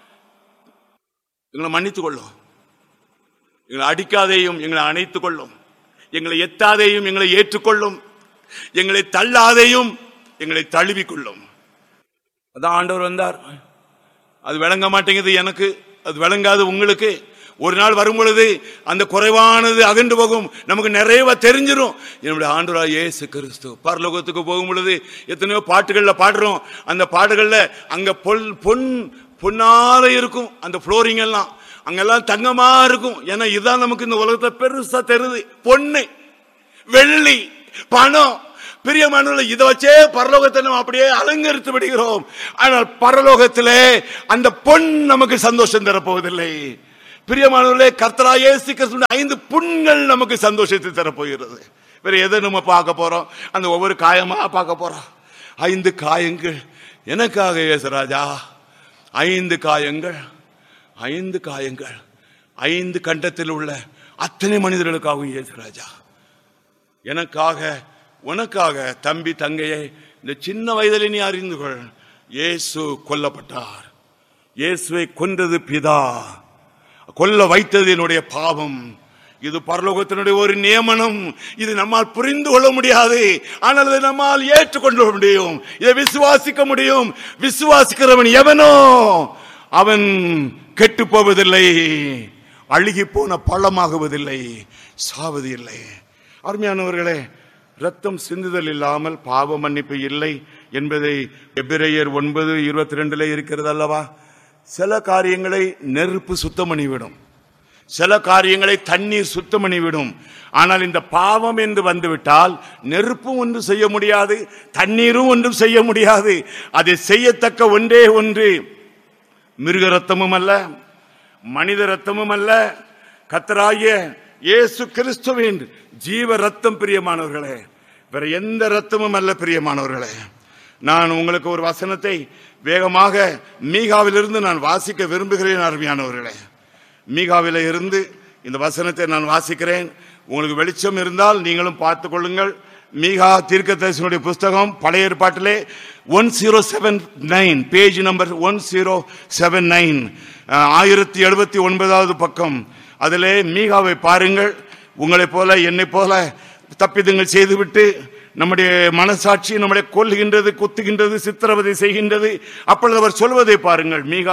Speaker 1: எங்களை மன்னித்துக் கொள்ளும், எங்களை அடிக்காதேயும் எங்களை அணைத்துக் கொள்ளும், எங்களை எத்தாதேயும் எங்களை ஏற்றுக்கொள்ளும், எங்களை தள்ளாதேயும் எங்களை தழுவிக்கொள்ளும். அதான் ஆண்டவர் வந்தார். அது விளங்க மாட்டேங்குது எனக்கு, அது விளங்காது உங்களுக்கு. ஒரு நாள் வரும் பொழுது அந்த குறைவானது அகன்று போகும், நமக்கு நிறைய தெரிஞ்சிடும். என்னுடைய ஆண்டவராகிய இயேசு கிறிஸ்து பரலோகத்துக்கு போகும் பொழுது எத்தனையோ பாட்டுகள்ல பாடுறோம். அந்த பாட்டுகள்ல அங்க பொன்னால இருக்கும், அந்த புளோரிங் எல்லாம் அங்கெல்லாம் தங்கமா இருக்கும். ஏன்னா இதுதான் நமக்கு இந்த உலகத்தை பெருசா தெரியுது. பொண்ணு வெள்ளி, பணம். பிரியமானவர்களே, இதை வச்சே பரலோகத்தை நம்ம அப்படியே அலங்கரித்து விடுகிறோம். ஆனால் பரலோகத்திலே அந்த பொன் நமக்கு சந்தோஷம் தரப்போவதில்லை. பிரியமானவர்களே, கர்த்தராகிய இயேசு கிறிஸ்துவின் 5 புண்கள் நமக்கு சந்தோஷத்தை தரப்போகிறது. வேற எதை நம்ம பார்க்க போறோம்? அந்த ஒவ்வொரு காயமா பார்க்க போறோம். 5 காயங்கள் எனக்காக இயேசுராஜா. 5 காயங்கள், 5 காயங்கள், 5 கண்டத்தில் உள்ள அத்தனை மனிதர்களுக்காகவும் இயேசுராஜா. எனக்காக, உனக்காக. தம்பி, தங்கையே, இந்த சின்ன வயதிலே நீ அறிந்து கொள், இயேசு கொல்லப்பட்டார். இயேசுவை கொன்றது பிதா, கொல்ல வைத்தது என்னுடைய பாவம். இது பரலோகத்தினுடைய ஒரு நியமனம். இது நம்மால் புரிந்து கொள்ள முடியாது, ஆனால் இதை நம்மால் ஏற்றுக்கொள்ள முடியும். இதை விசுவாசிக்க முடியும். விசுவாசிக்கிறவன் எவனோ அவன் கெட்டு போவதில்லை, அழுகி போன பள்ளமாகுவதில்லை, சாவது இல்லை. அருமையானவர்களே, ரத்தம் சிந்துதல் இல்லாமல் பாவ மன்னிப்பு இல்லை என்பதை எபிரேயர் 9:22 இருக்கிறது அல்லவா? சில காரியங்களை நெருப்பு சுத்தம் பண்ணிவிடும், சில காரியங்களை தண்ணீர் சுத்தம் பண்ணிவிடும். ஆனால் இந்த பாவம் என்று வந்துவிட்டால் நெருப்பும் ஒன்றும் செய்ய முடியாது, தண்ணீரும் ஒன்றும் செய்ய முடியாது. அதை செய்யத்தக்க ஒன்றே ஒன்று, மிருக ரத்தமும் அல்ல, மனித ரத்தமும் அல்ல, கர்த்தராகிய இயேசு கிறிஸ்துவின் ஜீவ ரத்தம். பிரியமானவர்களே, வேற எந்த ரத்தமும் அல்ல. பிரியமானவர்களே, நான் உங்களுக்கு ஒரு வசனத்தை வேகமாக மீகாவிலிருந்து நான் வாசிக்க விரும்புகிறேன். அருமையானவர்களே, மீகாவில இருந்து இந்த வசனத்தை நான் வாசிக்கிறேன். உங்களுக்கு வெளிச்சம் இருந்தால் நீங்களும் பார்த்துக் கொள்ளுங்கள். மீகா தீர்க்கதரிசியினுடைய புஸ்தகம் பழைய ஏற்பாட்டிலே 1079, பேஜ் நம்பர் 1079, 1079வது பக்கம். அதிலே மீகாவை பாருங்கள். உங்களைப் போல என்னை போல தப்பிதங்கள் செய்துவிட்டு நம்முடைய மனசாட்சி நம்முடைய கொல்லுகின்றது, குத்துகின்றது, சித்திரவதை செய்கின்றது. அப்பொழுது அவர் சொல்வதை பாருங்கள். மீகா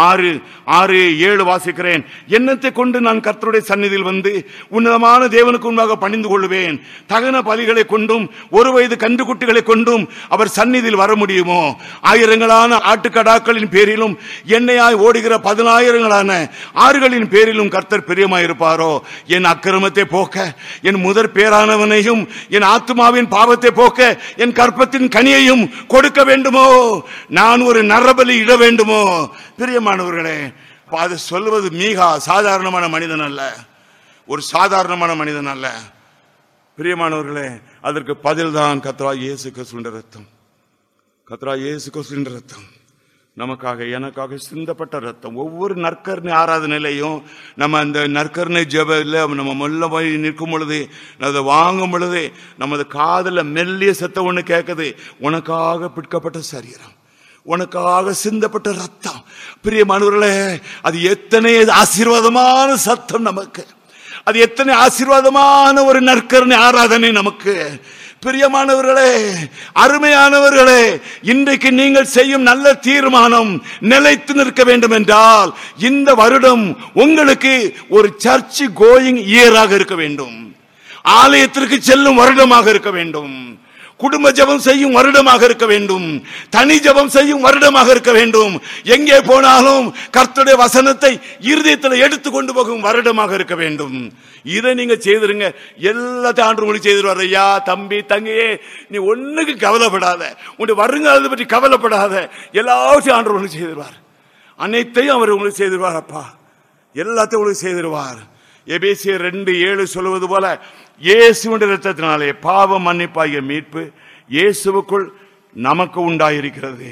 Speaker 1: 6:7 வாசிக்கிறேன். எண்ணத்தை கொண்டு நான் கர்த்தருடைய சந்நிதியில் வந்து உன்னதமான தேவனுக்கு முன்பாக பணிந்து கொள்வேன். தகன பலிகளை கொண்டும் 1 வயது கன்றுக்குட்டிகளை கொண்டும் அவர் சந்நிதியில் வர முடியுமோ? ஆயிரங்களான ஆட்டுக்கடாக்களின் பேரிலும் எண்ணெயாய் ஓடுகிற 10,000 ஆறுகளின் பேரிலும் கர்த்தர் பிரியமாயிருப்பாரோ? என் அக்கிரமத்தை போக்க என் முதற் பேரானவனையும் என் ஆத்துமாவின் பாவத்தை போக்க என் கற்பத்தின் கனியையும் கொடுக்க வேண்டுமோ? நான் ஒரு நரபலி இட வேண்டுமோ? பிரியமானவர்களே, அது சொல்வது மீகா சாதாரணமான மனிதன் அல்ல, ஒரு சாதாரணமான மனிதன் அல்ல. பிரியமானவர்களே, அதற்கு பதில்தான் கர்த்தராகிய இயேசு கிறிஸ்துவின் ரத்தம். கர்த்தராகிய இயேசு கிறிஸ்துவின் ரத்தம் நமக்காக, எனக்காக சிந்தப்பட்ட ரத்தம். ஒவ்வொரு நற்கருணை ஆராதனையிலையும் நம்ம அந்த நற்கருணை ஜெபத்தில் நம்ம மெல்ல போய் நிற்கும் பொழுது, அதை வாங்கும் பொழுது நமது காதில் மெல்லிய சத்தம் ஒன்று கேட்குது. உனக்காக பிற்கப்பட்ட சரீரம், உனக்காக சிந்தப்பட்ட ரத்தம். பிரியமானவர்களே, அது எத்தனை ஆசீர்வாதமான சத்தம் நமக்கு, அது எத்தனை ஆசீர்வாதமான ஒரு நற்கருணை ஆராதனை நமக்கு. பிரியமானவர்களே, அருமையானவர்களே, இன்றைக்கு நீங்கள் செய்யும் நல்ல தீர்மானம் நிலைத்து நிற்க வேண்டும் என்றால் இந்த வருடம் உங்களுக்கு ஒரு சர்ச் கோயிங் இயராக இருக்க வேண்டும், ஆலயத்திற்கு செல்லும் வருடமாக இருக்க வேண்டும், குடும்ப ஜெபம் செய்யும் வருடமாக இருக்க வேண்டும், தனி ஜெபம் செய்யும் வருடமாக இருக்க வேண்டும், எங்கே போனாலும் கர்த்தருடைய வசனத்தை இருதயத்தில் எடுத்து கொண்டு போகும் வருடமாக இருக்க வேண்டும். இதை நீங்க செய்திருங்க. எல்லாத்தையும் ஆண்டு உங்களுக்கு செய்திருவார். ஐயா, தம்பி, தங்கையே, நீ ஒண்ணுக்கு கவலைப்படாத, உன்னுடைய வருங்காலத்தை பற்றி கவலைப்படாத, எல்லாத்தையும் ஆண்டு உங்களுக்கு செய்திருவார். அனைத்தையும் அவர் உங்களுக்கு செய்திருவார். அப்பா, எல்லாத்தையும் உங்களுக்கு செய்திருவார். எபேசியர் 2:7 சொல்லுவது போல, இயேசுவின் இரத்தத்தினாலே பாவ மன்னிப்பாகிய மீட்பு இயேசுவுக்குள் நமக்கு உண்டாயிருக்கிறது.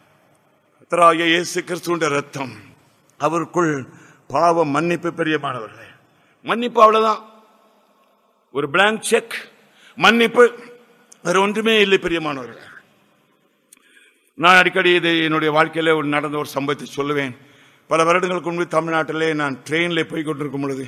Speaker 1: கர்த்தராகிய இயேசு கிறிஸ்துவின் இரத்தம், அவருக்குள் பாவ மன்னிப்பு. பெரியமானவர்களே, மன்னிப்பு அவ்வளவுதான், ஒரு பிளாங்க் செக், மன்னிப்பு, வேற ஒன்றுமே இல்லை. பெரியமானவர்களே, நான் அடிக்கடி இது என்னுடைய வாழ்க்கையில நடந்த ஒரு சம்பவத்தை சொல்லுவேன். பல வருடங்களுக்கு முன்பு தமிழ்நாட்டிலே நான் ட்ரெயினில் போய் கொண்டிருக்கும் பொழுது,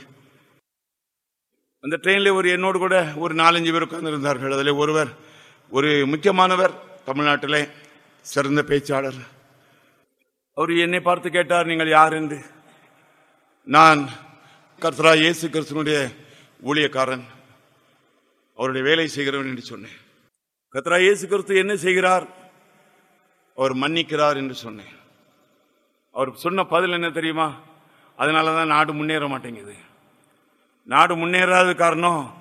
Speaker 1: அந்த ட்ரெயினில் என்னோடு கூட ஒரு 4-5 பேர் உட்கார்ந்து இருந்தார்கள். அதில் ஒருவர், ஒரு முக்கியமானவர், தமிழ்நாட்டிலே சிறந்த பேச்சாளர். அவர் என்னை பார்த்து கேட்டார், நீங்கள் யார் என்று. நான் கர்த்தராகிய இயேசு கிறிஸ்துவினுடைய ஊழியக்காரன், அவருடைய வேலை செய்கிறவன் என்று சொன்னேன். கர்த்தராகிய இயேசு கிறிஸ்து என்ன செய்கிறார்? அவர் மன்னிக்கிறார் என்று சொன்னேன். அவர் சொன்ன பதில் என்ன தெரியுமா? அதனாலதான் நாடு முன்னேற மாட்டேங்குது. நாடு முன்னேறாத காரணம்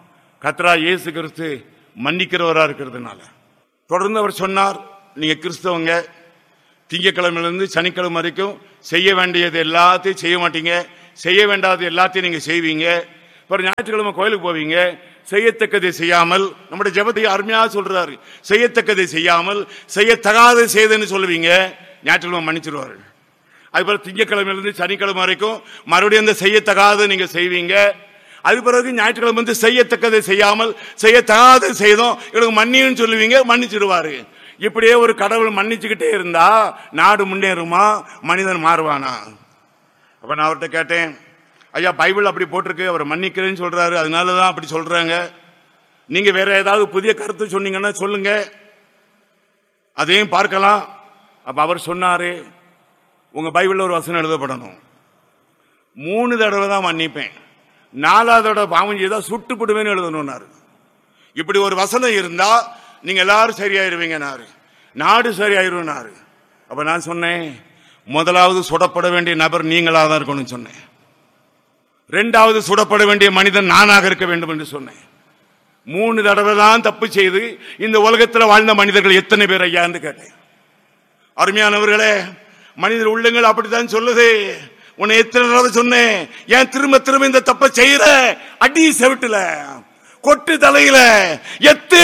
Speaker 1: கர்த்தராகிய இயேசு கிறிஸ்து மன்னிக்கிறவரா இருக்கிறதுனால. தொடர்ந்து அவர் சொன்னார், நீங்க கிறிஸ்தவங்க, திங்கட்கிழமையிலிருந்து சனிக்கிழமை வரைக்கும் செய்ய வேண்டியது எல்லாத்தையும் செய்ய மாட்டீங்க, செய்ய வேண்டாத எல்லாத்தையும் நீங்க செய்வீங்க. அப்புறம் ஞாயிற்றுக்கிழமை கோயிலுக்கு போவீங்க, செய்யத்தக்கதை செய்யாமல், நம்முடைய ஜெபத்தை அருமையா சொல்றாரு, செய்யத்தக்கதை செய்யாமல் செய்யத்தகாத செய்தன்னு சொல்லுவீங்க, ஞாயிற்றுக்கிழமை மன்னிச்சிருவாரு. அதுபோல திங்கட்கிழமையிலிருந்து சனிக்கிழமை வரைக்கும் மறுபடியும் அந்த செய்யத்தகாத நீங்க செய்வீங்க. அது பிறகு ஞாயிற்றுக்கிழமை வந்து செய்யத்தக்கதை செய்யாமல் செய்யத்தகாத செய்தோம் இவனுக்கு மன்னின்னு சொல்லுவீங்க, மன்னிச்சிருவாரு. இப்படியே ஒரு கடவுள் மன்னிச்சுக்கிட்டே இருந்தா நாடு முன்னேறுமா, மனிதன் மாறுவானா? அப்ப நான் அவர்கிட்ட கேட்டேன், ஐயா பைபிள் அப்படி போட்டிருக்கு, அவர் மன்னிக்கிறேன்னு சொல்றாரு, அதனாலதான் அப்படி சொல்றாங்க, நீங்க வேற ஏதாவது புதிய கருத்து சொன்னீங்கன்னா சொல்லுங்க, அதையும் பார்க்கலாம். அப்ப அவர் சொன்னாரு, உங்க பைபிள்ல ஒரு வசனம் எழுதப்படணும், 3 தடவை தான் மன்னிப்பேன், 4வது தடவை பாவம் செய்தா சுட்டுப்படுவேன்னு எழுதணும்னாரு. இப்படி ஒரு வசனம் இருந்தா நீங்க எல்லாரும் சரியாயிருவீங்க, நாடு சரியாயிருவாரு. அப்ப நான் சொன்னேன், முதலாவது சுடப்பட வேண்டிய நபர் நீங்களா தான் இருக்கணும்னு சொன்னேன், 2வது சுடப்பட வேண்டிய மனிதன் நானாக இருக்க வேண்டும் என்று சொன்னேன். 3 தடவை தான் தப்பு செய்து இந்த உலகத்தில் வாழ்ந்த மனிதர்கள் எத்தனை பேர் ஐயா என்று கேட்டேன். அருமையானவர்களே, மனிதர் உள்ளங்கள் அப்படித்தான் சொல்லுது. உன்னை எத்தனை தடவை சொன்னேன், ஏன் திரும்ப திரும்ப இந்த தப்ப செய்யற? அடி செவிட்டுல, கொட்டு தலையில, எத்து.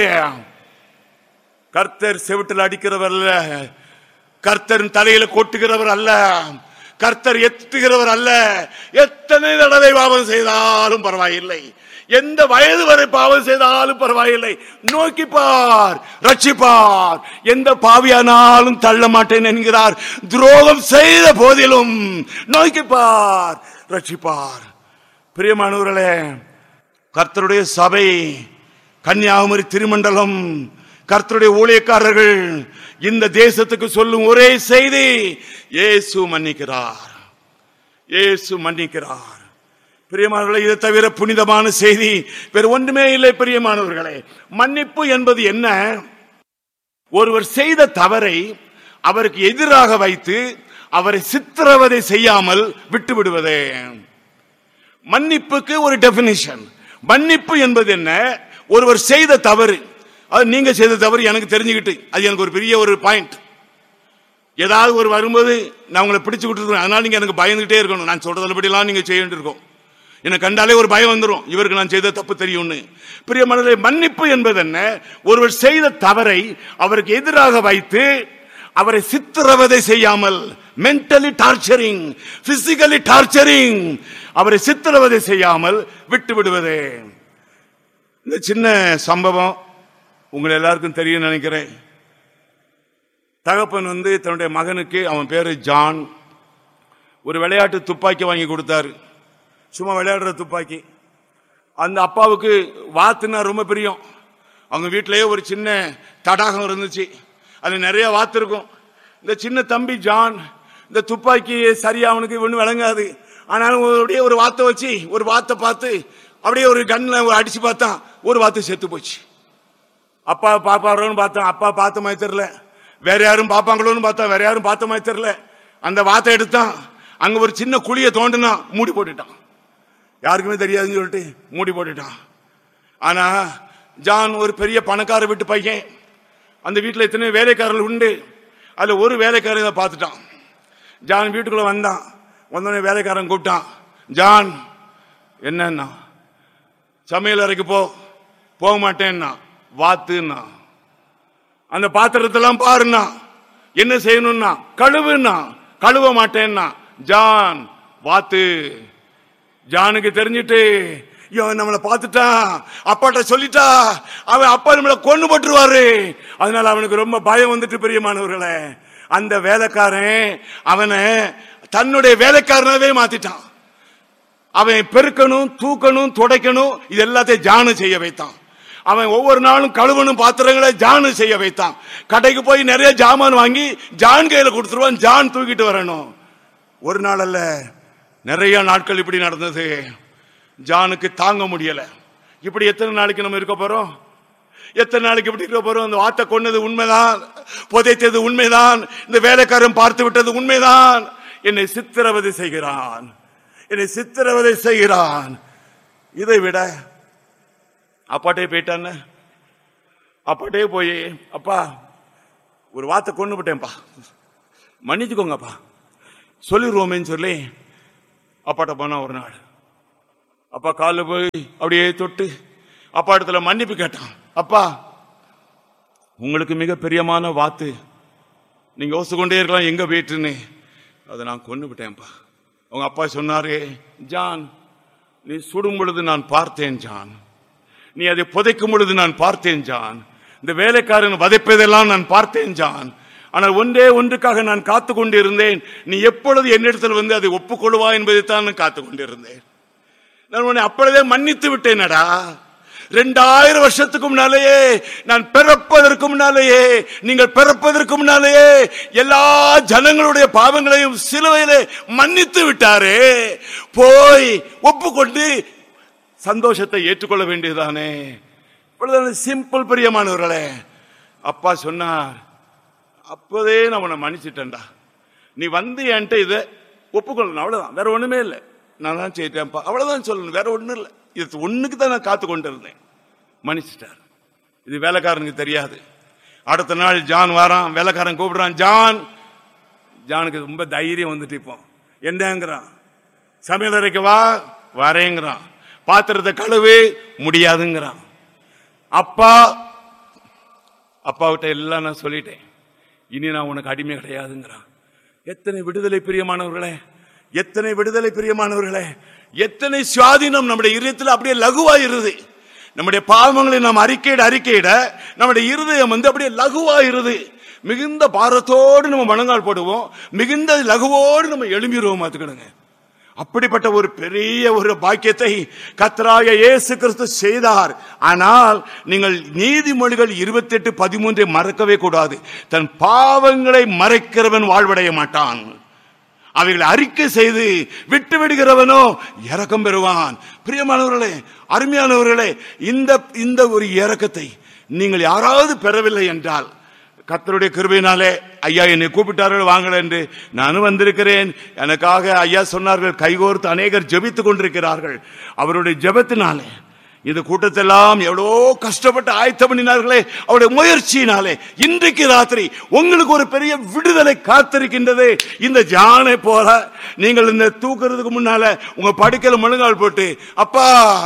Speaker 1: கர்த்தர் செவிட்டுல அடிக்கிறவர் அல்ல, கர்த்தர் தலையில கொட்டுகிறவர் அல்ல, கர்த்தர் எத்துகிறவர் அல்ல. எத்தனை தடவை பாவம் செய்தாலும் பரவாயில்லை, எந்த வயது வரை பாவம் செய்தாலும் பரவாயில்லை, நோக்கிப்பார், ரட்சிப்பார். எந்த பாவியானாலும் தள்ள மாட்டேன் என்கிறார். துரோகம் செய்த போதிலும் நோக்கிப்பார், ரட்சிப்பார். பிரியமானவர்களே, கர்த்தருடைய சபை, கன்னியாகுமரி திருமண்டலம், கர்த்தருடைய ஊழியக்காரர்கள் இந்த தேசத்துக்கு சொல்லும் ஒரே செய்தி, இயேசு மன்னிக்கிறார், இயேசு மன்னிக்கிறார். பிரியமானவர்களே, இதை தவிர புனிதமான செய்தி வேறு ஒன்றுமே இல்லை. பிரியமானவர்களே, மன்னிப்பு என்பது என்ன? ஒருவர் செய்த தவறை அவருக்கு எதிராக வைத்து அவரை சித்திரவதை செய்யாமல் விட்டு விடுவதே மன்னிப்புக்கு ஒரு டெபினிஷன். மன்னிப்பு என்பது என்ன? ஒருவர் செய்த தவறு, அது நீங்க செய்த தவறு எனக்கு தெரிஞ்சுக்கிட்டு, அது எனக்கு ஒரு பெரிய ஒரு பாயிண்ட். ஏதாவது ஒரு வரும்போது நான் உங்களை பிடிச்சு விட்டுருக்கேன், அதனால நீங்க எனக்கு பயந்துகிட்டே இருக்கணும், நான் சொல்றதுபடியெல்லாம் நீங்க செய்ய வேண்டியிருக்கும். எனக்கு கண்டாலே ஒரு பயம் வந்துடும், இவருக்கு நான் செய்த தப்பு தெரியும்னு. பிரியமானவர்களே, மன்னிப்பு என்பது என்ன? ஒருவர் செய்த தவறை அவருக்கு எதிராக வைத்து அவரை சித்திரவதை செய்யாமல், மென்டலி டார்ச்சரிங், பிசிக்கலி டார்ச்சரிங், அவரை சித்திரவதை செய்யாமல் விட்டு விடுவது. இந்த சின்ன சம்பவம் உங்களை எல்லாருக்கும் தெரியும் நினைக்கிறேன். தகப்பன் வந்து தன்னுடைய மகனுக்கு, அவன் பேரு ஜான், ஒரு விளையாட்டு துப்பாக்கி வாங்கி கொடுத்தாரு, சும்மா விளையாடுற துப்பாக்கி. அந்த அப்பாவுக்கு வாத்துனா ரொம்ப பிரியம். அவங்க வீட்டிலேயே ஒரு சின்ன தடாகம் இருந்துச்சு, அது நிறைய வாத்து இருக்கும். இந்த சின்ன தம்பி ஜான் இந்த துப்பாக்கி சரியா அவனுக்கு ஒன்றும் விளங்காது, ஆனாலும் அப்படியே ஒரு வாத்தை வச்சு, ஒரு வாத்தை பார்த்து அப்படியே ஒரு கண்ணில் அடிச்சு பார்த்தான், ஒரு வாத்து செத்து போச்சு. அப்பா பாப்பாரோன்னு பார்த்தான், அப்பா பார்த்த மாதிரி தெரியல. வேற யாரும் பார்ப்பாங்களோன்னு பார்த்தா வேற யாரும் பார்த்த மாதிரி தெரியல. அந்த வாத்தை எடுத்தான், அங்க ஒரு சின்ன குழியை தோண்டினா மூடி போட்டுட்டான், யாருக்குமே தெரியாதுன்னு சொல்லிட்டு மூடி போட்டுட்டான். ஆனா ஜான் ஒரு பெரிய பணக்கார வீட்டு பையன், அந்த வீட்டில் எத்தனை வேலைக்காரர்கள் உண்டு, அதுல ஒரு வேலைக்காரன் இதை பார்த்துட்டான். ஜான் வீட்டுக்குள்ள வந்தான், வந்தோடனே வேலைக்காரன் கூப்பிட்டான், ஜான் என்னன்னா, சமையல் அறைக்கு போக மாட்டேன்னா, வாத்துன்னா, அந்த பாத்திரத்தெல்லாம் பாருன்னா, என்ன செய்யணும்னா கழுவுன்னா, கழுவ மாட்டேன்னா, ஜான் வாத்து. ஜானுக்கு தெரிஞ்சிட்டு, இவன் நம்மளை பார்த்துட்டான், அப்பாட்ட சொல்லிட்டா, அவன் அப்பா நம்மளை கொண்டு போட்டுருவாரு. அதனால அவனுக்கு ரொம்ப பயம் வந்துட்டு. பிரியமானவர்களே, அந்த வேலைக்காரன் அவனை தன்னுடைய வேலைக்காரனாவே மாத்திட்டான். அவன் பெருக்கணும், தூக்கணும், துடைக்கணும், இது எல்லாத்தையும் ஜானு செய்ய வைத்தான். அவன் ஒவ்வொரு நாளும் கழுவணும் பாத்திரங்களை ஜானு செய்ய வைத்தான். கடைக்கு போய் நிறைய ஜாமான் வாங்கி ஜான் கையில கொடுத்துருவான், ஜான் தூக்கிட்டு வரணும். ஒரு நாள் அல்ல, நிறைய நாட்கள் இப்படி நடந்தது. ஜானுக்கு தாங்க முடியல. இப்படி எத்தனை நாளைக்கு நம்ம இருக்க போறோம்? எத்தனை நாளைக்கு இப்படி இருக்க போறோம்? அந்த வார்த்தை கொண்டது உண்மைதான், புதைத்தது உண்மைதான், இந்த வேலைக்காரன் பார்த்து விட்டது உண்மைதான். என்னை சித்திரவதை செய்கிறான், என்னை சித்திரவதை செய்கிறான். இதை விட அப்பாட்டே போயிட்டான. அப்பாட்டே போய், அப்பா ஒரு வார்த்தை கொண்டு விட்டேன்ப்பா, மன்னிச்சுக்கோங்கப்பா சொல்லிடுவோமேன்னு சொல்லி அப்பாட்ட போனா. ஒரு நாள் அப்பா காலில் போய் அப்படியே தொட்டு அப்பா இடத்துல மன்னிப்பு கேட்டான். அப்பா, உங்களுக்கு மிக பிரியமான வாத்து, நீங்க யோசிச்சு கொண்டே இருக்கலாம் எங்க போயிட்டுன்னு, அதை நான் கொண்டு விட்டேன்ப்பா. உங்க அப்பா சொன்னாரு, ஜான் நீ சுடும் பொழுது நான் பார்த்தேன் ஜான், நீ அதை புதைக்கும் பொழுது நான் பார்த்தேன் ஜான், இந்த வேலைக்காரன் வதைப்பதெல்லாம் நான் பார்த்தேன் ஜான், ஆனால் ஒன்றே ஒன்றுக்காக நான் காத்து கொண்டிருந்தேன், நீ எப்பொழுது என்னிடத்தில் வந்து அதை ஒப்புக்கொள்வா என்பதைத்தான் நான் காத்து கொண்டிருந்தேன். நான் உன்னை அப்பொழுதே மன்னித்து விட்டேனடா. 2000 வருஷத்துக்கு முன்னாலேயே, நான் பிறப்பதற்கு முன்னாலேயே, நீங்கள் பிறப்பதற்கு முன்னாலேயே எல்லா ஜனங்களுடைய பாவங்களையும் சிலுவையிலே மன்னித்து விட்டாரே. போய் ஒப்புக்கொண்டு சந்தோஷத்தை ஏற்றுக்கொள்ள வேண்டியதானே. சிம்பிள். பிரியமானவர்களே, அப்பா சொன்னார், அப்போதே நான் உன்னை மன்னிச்சிட்டேன்டா, நீ வந்து என்கிட்ட இதை ஒப்புக்கொள்ளணும், அவ்வளவுதான், வேற ஒண்ணுமே இல்லை. நான் தான் செய்யிட்டேன்ப்பா, அவ்வளவுதான் சொல்லணும், வேற ஒண்ணும் இல்லை. இது ஒண்ணுக்கு தான் நான் காத்து கொண்டு இருந்தேன். மன்னிச்சிட்டார். இது வேலைக்காரனுக்கு தெரியாது. அடுத்த நாள் ஜான் வாரான், வேலைக்காரன் கூப்பிடுறான், ஜான். ஜானுக்கு ரொம்ப தைரியம் வந்துட்டு, இப்போ என்னங்கிறான், சமையல் அறைக்கு வா, வரேங்கிறான், பாத்திரத்தை கழுவு, முடியாதுங்கிறான். அப்பாவிட்ட எல்லாம் நான் சொல்லிட்டேன், இனி நான் உனக்கு அடிமை கிடையாதுங்கிறான். எத்தனை விடுதலை பிரியமானவர்களே, எத்தனை விடுதலை பிரியமானவர்களே, எத்தனை சுவாதீனம் நம்முடைய இருதயத்தில் அப்படியே லகுவாயிருது. நம்முடைய பாவங்களை நாம் அறிக்கையிட நம்முடைய இருதயம் அப்படியே லகுவாயிருது. மிகுந்த பாரத்தோடு நம்ம மனங்கால் போடுவோம், மிகுந்த லகுவோடு நம்ம எழும்பிடுவோம். பார்த்துக்கிடுங்க, அப்படிப்பட்ட ஒரு பெரிய ஒரு பாக்கியத்தை கர்த்தராகிய இயேசு கிறிஸ்து செய்தார். ஆனால் நீங்கள் நீதிமொழிகள் 28:13 மறக்கவே கூடாது. தன் பாவங்களை மறைக்கிறவன் வாழ்வடைய மாட்டான், அவைகளை அறிக்கை செய்து விட்டு விடுகிறவனோ இரக்கம் பெறுவான். பிரியமானவர்களே, அருமையானவர்களே, இந்த ஒரு இரக்கத்தை நீங்கள் யாராவது பெறவில்லை என்றால், கர்த்தருடைய கிருபையினாலே ஐயா என்னை கூப்பிட்டார்கள் வாங்கல என்று நானும் வந்திருக்கிறேன். எனக்காக ஐயா சொன்னார்கள், கைகோர்த்து அநேகர் ஜெபித்துக் கொண்டிருக்கிறார்கள். அவருடைய ஜெபத்தினாலே இந்த கூட்டத்தெல்லாம் எவ்வளோ கஷ்டப்பட்டு ஆயத்தம் பண்ணினார்களே, அவருடைய முயற்சியினாலே இன்றைக்கு ராத்திரி உங்களுக்கு ஒரு பெரிய விடுதலை காத்திருக்கின்றது. இந்த ஜானை போல நீங்கள் இந்த தூக்குறதுக்கு முன்னால உங்க படுக்கையில முழங்கால் போட்டு, அப்பா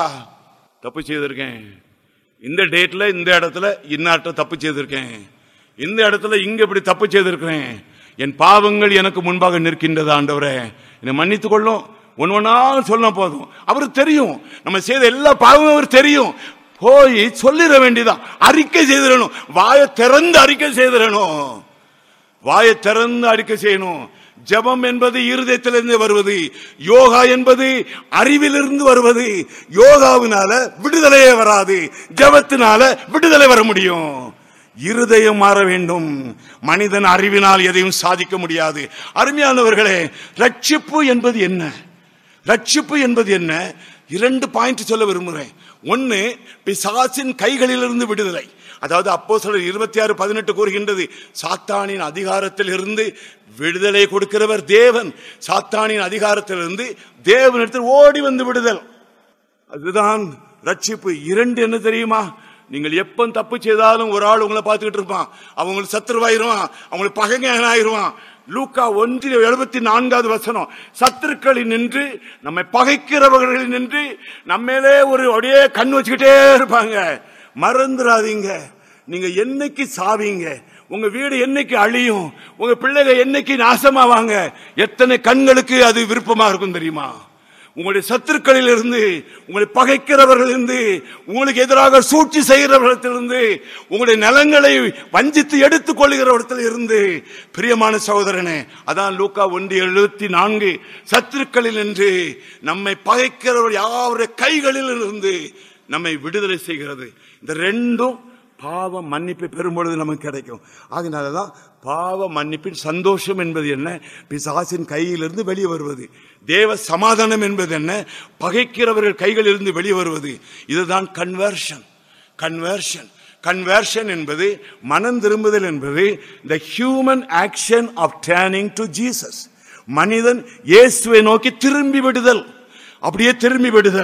Speaker 1: தப்பு செய்திருக்கேன், இந்த டேட்ல இந்த இடத்துல இன்னாட்ட தப்பு செய்திருக்கேன், இந்த இடத்துல இங்க இப்படி தப்பு செய்திருக்கிறேன், என் பாவங்கள் எனக்கு முன்பாக நிற்கின்றது, ஆண்டவரே என்னை மன்னித்துக் கொள்ளும். ஒன்னா சொல்ல போதும், அவருக்கு தெரியும் நம்ம செய்த எல்லா பாவமும் அவருக்கு தெரியும். போய் சொல்லிட வேண்டியதான், அறிக்கை செய்திடணும், வாயை திறந்து அறிக்கை செய்திடணும், வாயை திறந்து அறிக்கை செய்யணும். ஜெபம் என்பது இருதயத்திலிருந்து வருவது, யோகா என்பது அறிவிலிருந்து வருவது. யோகாவினால விடுதலையே வராது, ஜெபத்தினால விடுதலை வர முடியும். இருதயம் மாற வேண்டும். மனிதன் அறிவினால் எதையும் சாதிக்க முடியாது. அருமையானவர்களே, ரட்சிப்பு என்பது என்ன? ரட்சிப்பு என்பது என்ன? 2 பாயிண்ட் சொல்ல விரும்புகிறேன். ஒன்னு, பிசாசின் கைகளிலிருந்து விடுதலை. அதாவது அப்போஸ்தலர் 26:18 கூறுகின்றது, சாத்தானின் அதிகாரத்தில் இருந்து விடுதலை கொடுக்கிறவர் தேவன். சாத்தானின் அதிகாரத்தில் இருந்து தேவனிடத்தில் ஓடி வந்து விடுதல், அதுதான் ரட்சிப்பு. 2 என்ன தெரியுமா? நீங்கள் எப்ப தப்பு செய்தாலும் ஒரு ஆள் உங்களை பார்த்துக்கிட்டு இருப்பான், அவங்களுக்கு சத்துருவாயிருவான், அவங்களுக்கு பகைஞனாயிருவான். லூக்கா 1:74 சத்துருக்களில் நின்று, நம்மை பகைக்கிறவர்களில் நின்று நம்மளே ஒரு அப்படியே கண் வச்சுக்கிட்டே இருப்பாங்க. மறந்துடாதீங்க, நீங்க என்னைக்கு சாவீங்க, உங்க வீடு என்னைக்கு அழியும், உங்க பிள்ளைகள் என்னைக்கு நாசமாவாங்க, எத்தனை கண்களுக்கு அது விருப்பமா இருக்கும் தெரியுமா? உங்களுடைய சத்துருக்களில் இருந்து, உங்களை பகைக்கிறவர்கள் இருந்து, உங்களுக்கு எதிராக சூழ்ச்சி செய்கிறவர்களிலிருந்து, உங்களுடைய நலங்களை வஞ்சித்து எடுத்துக் கொள்கிறவர்கள் இருந்து. பிரியமான சகோதரனே, அதான் லூக்கா 1:74 சத்துருக்களில் நின்று நம்மை பகைக்கிறவர் யாருடைய கைகளில் இருந்து நம்மை விடுதலை செய்கிறது. இந்த 2ம் பாவ மன்னிப்பை பெறும்பொழுது நமக்கு கிடைக்கும். அதனாலதான் பாவ மன்னிப்பின் சந்தோஷம் என்பது என்ன? பிசாசின் கையிலிருந்து வெளியே வருவது. தேவ சமாதானம் என்பது என்ன? பகைக்கிறவர்கள் கைகளிலிருந்து வெளியே வருவது. இதுதான் கன்வர்ஷன். கன்வர்ஷன் கன்வர்ஷன் என்பது, மனம் திரும்புதல் என்பது the human action of turning to Jesus. மனிதன் இயேசுவை நோக்கி திரும்பி விடுதல், அப்படியே திரும்பி விடுதல்.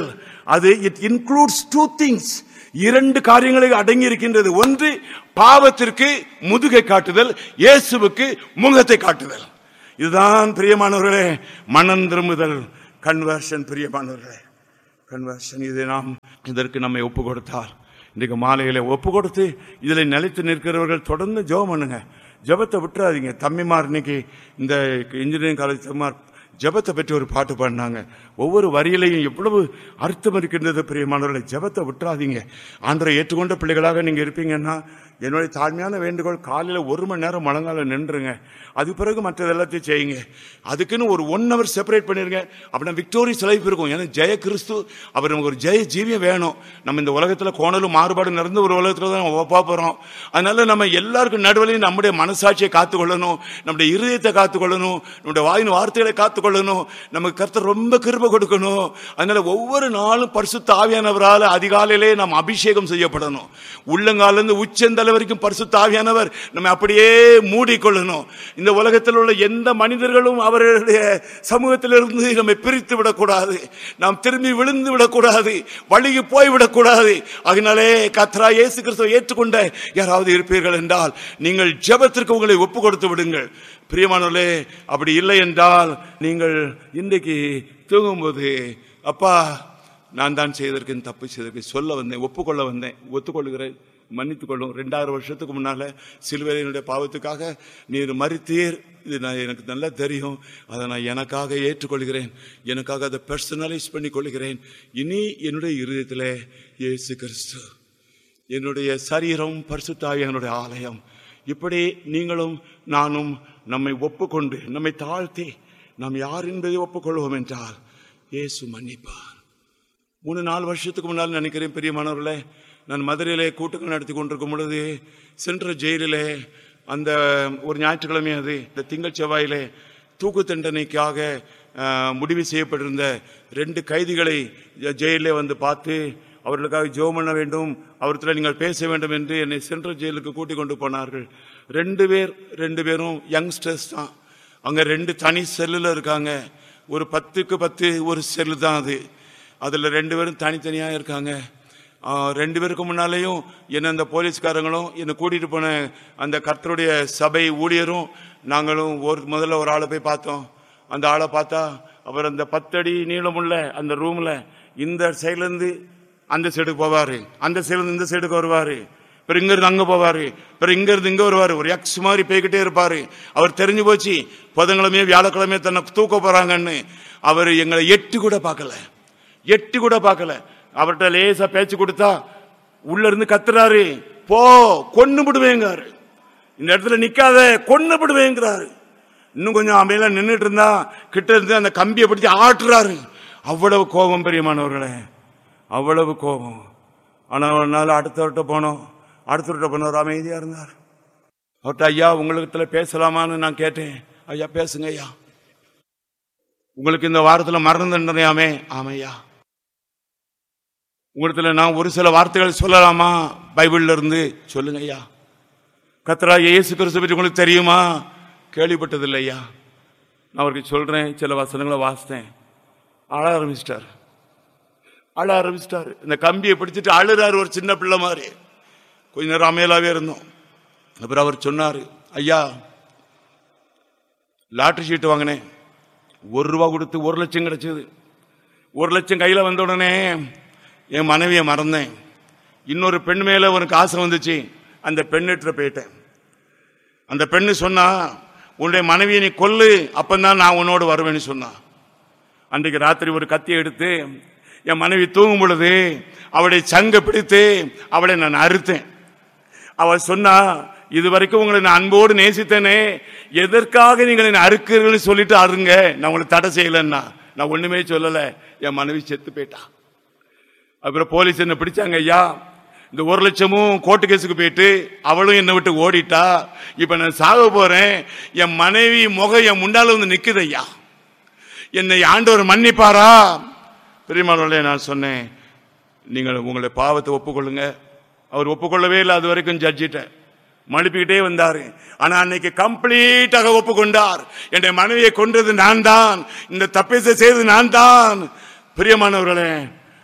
Speaker 1: அது இட் இன்க்ளூட்ஸ் டூ திங்ஸ். இரண்டு காரியங்களை அடங்கி இருக்கின்றது. ஒன்று பாவத்திற்கு முதுகை காட்டுதல், இயேசுவுக்கு முகத்தை காட்டுதல். இதுதான் பிரியமானவர்களே மனம் திரும்புதல், கன்வர்ஷன். பிரியமானவர்களே கன்வர்ஷன். இதை இதற்கு நம்மை ஒப்பு கொடுத்தால், இன்றைக்கு மாலையில ஒப்பு கொடுத்து இதில் நிலைத்து நிற்கிறவர்கள் தொடர்ந்து ஜெபம் பண்ணுங்க. ஜெபத்தை விட்டுறாதீங்க. தம்பிமார் இன்னைக்கு இந்த இன்ஜினியரிங் காலேஜ் தம்பிமார் ஜெபத்தை பற்றி ஒரு பாட்டு பாடினாங்க. ஒவ்வொரு வரியிலையும் எவ்வளவு அர்த்தம் இருக்கின்றது. பிரியமானவர்களை ஜெபத்தை விட்டுறாதீங்க. ஆண்டவரை ஏற்றுக்கொண்ட பிள்ளைகளாக நீங்க இருப்பீங்கன்னா என்னுடைய தாழ்மையான வேண்டுகோள், காலையில் 1 மணி நேரம் முழங்கால நின்றுங்க. அது பிறகு மற்றது எல்லாத்தையும் செய்யுங்க. அதுக்குன்னு ஒரு 1 hour செப்பரேட் பண்ணிருங்க. அப்படின்னா விக்டோரியஸ் லைஃப் இருக்கும். ஏன்னா ஜெய கிறிஸ்து அவர் நமக்கு ஒரு ஜெய ஜீவியம் வேணும். நம்ம இந்த உலகத்தில் கோணலும் மாறுபாடு நடந்து ஒரு உலகத்தில் தான் ஒப்பா போறோம். அதனால நம்ம எல்லாருக்கும் நடுவிலையும் நம்முடைய மனசாட்சியை காத்துக்கொள்ளணும், நம்முடைய இருதயத்தை காத்துக்கொள்ளணும், நம்முடைய வாயின் வார்த்தைகளை காத்துக்கொள்ளணும். நமக்கு கர்த்தர் ரொம்ப கிருபை கொடுக்கணும். அதனால ஒவ்வொரு நாளும் பரிசுத்த ஆவியானவரால் அதிகாலையிலே நாம் அபிஷேகம் செய்யப்படணும். உள்ளங்காலிருந்து உச்சந்தலை வரைக்கும் பரிசுத்த ஆவியானவர் நம்ம அப்படியே மூடிக்கொள்ளணும். இந்த உலகத்தில் உள்ள எந்த மனிதர்களும் அவர்களுடைய சமூகத்திலிருந்து நம்மை பிரித்து விடக்கூடாது. நாம் திரும்பி விழுந்து விடக்கூடாது, வழிக்கு போய்விடக்கூடாது. அதனாலே கர்த்தராகிய இயேசு கிறிஸ்துவை ஏற்றுக்கொண்ட யாராவது இருப்பீர்கள் என்றால் நீங்கள் ஜெபத்திற்கு உங்களை ஒப்பு கொடுத்து விடுங்கள். பிரியமானவர்களே, அப்படி இல்லை என்றால் நீங்கள் இன்றைக்கு தூங்கும்போது, அப்பா நான் தான் செய்ததற்கு தப்பு செய்ததற்கு சொல்ல வந்தேன், ஒப்புக்கொள்ள வந்தேன், ஒத்துக்கொள்கிறேன், மன்னித்துக் கொள்ளும். 2000 வருஷத்துக்கு முன்னால சிலுவையில் என்னுடைய பாவத்துக்காக நீர் மரித்தீர், இது எனக்கு நல்லா தெரியும். அதை நான் எனக்காக ஏற்றுக்கொள்கிறேன், எனக்காக அதை பர்சனலைஸ் பண்ணி கொள்கிறேன். இனி என்னுடைய இருதயத்தில் இயேசு கிறிஸ்து, என்னுடைய சரீரம் பரிசுத்த ஆவியானவருடைய ஆலயம். இப்படி நீங்களும் நானும் நம்மை ஒப்புக்கொண்டு நம்மை தாழ்த்தி நாம் யார் என்பதை ஒப்புக்கொள்வோம் என்றால் இயேசு மன்னிப்பார். 3-4 வருஷத்துக்கு முன்னால் நினைக்கிறேன் பிரியமானவர்களே, நான் மதுரையிலே கூட்டங்கள் நடத்தி கொண்டிருக்கும் பொழுது சென்ட்ரல் ஜெயிலிலே அந்த ஒரு ஞாயிற்றுக்கிழமை, அது இந்த திங்கள் செவ்வாயிலே தூக்கு தண்டனைக்காக முடிவு செய்யப்பட்டிருந்த 2 கைதிகளை ஜெயிலே வந்து பார்த்து அவர்களுக்காக ஜெபம் பண்ண வேண்டும், அவர்கிட்ட நீங்கள் பேச வேண்டும் என்று என்னை சென்ட்ரல் ஜெயிலுக்கு கூட்டிக் கொண்டு போனார்கள். 2 பேரும் யங்ஸ்டர்ஸ் தான். அங்கே 2 தனி செல்லில் இருக்காங்க. ஒரு 10க்கு 10 ஒரு செல்லு தான் அது. அதில் 2 பேரும் தனித்தனியாக இருக்காங்க. 2 பேருக்கு முன்னாலேயும் என்ன அந்த போலீஸ்காரங்களும் என்னை கூட்டிகிட்டு போன அந்த கர்த்தருடைய சபை ஊழியரும் நாங்களும் முதல்ல ஒரு ஆளை போய் பார்த்தோம். அந்த ஆளை பார்த்தா அவர் அந்த 10 அடி நீளமுள்ள அந்த ரூமில் இந்த சைட்லேருந்து அந்த சைடுக்கு போவார், அந்த சைட்லேருந்து இந்த சைடுக்கு வருவார், பிறகு இங்கிருந்து அங்கே போவார், பிறகு இங்கிருந்து இங்கே வருவார். ஒரு எக்ஸ் மாதிரி போய்கிட்டே இருப்பார். அவர் தெரிஞ்சு போச்சு புதன்கிழமையே வியாழக்கிழமையே தன்னை தூக்க போகிறாங்கன்னு. அவர் எங்களை எட்டி கூட பார்க்கல. அவர்கிட்ட லேசா பேச்சு கொடுத்தா உள்ள இருந்து கத்துறாரு, போ கொன்னு விடுவேங்கிறாரு, இந்த இடத்துல நிக்காத கொன்னு விடுவேங்கிறாரு. இன்னும் கொஞ்சம் அமையில நின்றுட்டு இருந்தா கிட்ட இருந்து அந்த கம்பியை பிடிச்சி ஆட்டுறாரு. அவ்வளவு கோபம் பிரியமானவர்களே, அவ்வளவு கோபம். ஆனா ஒரு நாள் அடுத்தவர்கிட்ட போனோம், அமைதியா இருந்தார். அவர்கிட்ட ஐயா உங்களுக்கு பேசலாமான்னு நான் கேட்டேன். ஐயா பேசுங்க ஐயா, உங்களுக்கு இந்த வாரத்தில் மரண தண்டனையாமே? ஆமையா. உங்களுக்கு நான் ஒரு சில வார்த்தைகள் சொல்லலாமா பைபிள்ல இருந்து? சொல்லுங்க ஐயா. கர்த்தராகிய இயேசு கிறிஸ்து பற்றி உங்களுக்கு தெரியுமா? கேள்விப்பட்டதில்லை ஐயா. நான் அவருக்கு சொல்றேன், சில வசனங்களை வாசித்தேன். அழ ஆரம்பிச்சிட்டாரு. இந்த கம்பியை பிடிச்சிட்டு அழுறாரு, ஒரு சின்ன பிள்ளை மாதிரி. கொஞ்ச நேரம் அமையலாவே இருந்தோம். அப்புறம் அவர் சொன்னாரு, ஐயா லாட்டரி ஷீட் வாங்கினேன், 1 ரூபா கொடுத்து 1 லட்சம் கிடைச்சது. 1 லட்சம் கையில் வந்த உடனே என் மனைவியை மறந்தேன். இன்னொரு பெண் மேல உனக்கு ஆசை வந்துச்சு, அந்த பெண்ணிட்ட போயிட்டேன். அந்த பெண்ணு சொன்னா, உன்னுடைய மனைவியை நீ கொல்லு, அப்பந்தான் நான் உன்னோடு வருவேன்னு சொன்னா. அன்றைக்கு ராத்திரி ஒரு கத்தியை எடுத்து என் மனைவி தூங்கும் பொழுது அவளுடைய சங்கை பிடித்து அவளை நான் அறுத்தேன். அவள் சொன்னா, இது வரைக்கும் உங்களை நான் அன்போடு நேசித்தேனே, எதற்காக நீங்கள் என்ன அறுக்கிறீர்கள் சொல்லிட்டு அருங்க, நான் உங்களை தடை செய்யலன்னா. நான் ஒண்ணுமே சொல்லல, என் மனைவி செத்து போயிட்டா. அப்புறம் போலீஸ் என்ன பிடிச்சாங்க ஐயா. இந்த 1 லட்சமும் கோர்ட்டு கேஸுக்கு போயிட்டு அவளும் என்னை விட்டு ஓடிட்டா. இப்ப நான் சாக போறேன், என் மனைவி முகம் என் முன்னால வந்து நிக்குது ஐயா, என்னை ஆண்டவர் மன்னிப்பாரா? பெரியமானவர்களே, நான் சொன்னேன், நீங்கள் உங்களுடைய பாவத்தை ஒப்புக்கொள்ளுங்க. அவர் ஒப்புக்கொள்ளவே இல்லை. அது வரைக்கும் ஜட்ஜிட்ட மழுப்பிக்கிட்டே வந்தாரு. ஆனா அன்னைக்கு கம்ப்ளீட்டாக ஒப்புக்கொண்டார். என்னுடைய மனைவியை கொன்றது நான் தான், இந்த தப்பை செய்தது நான் தான். பிரியமானவர்களே,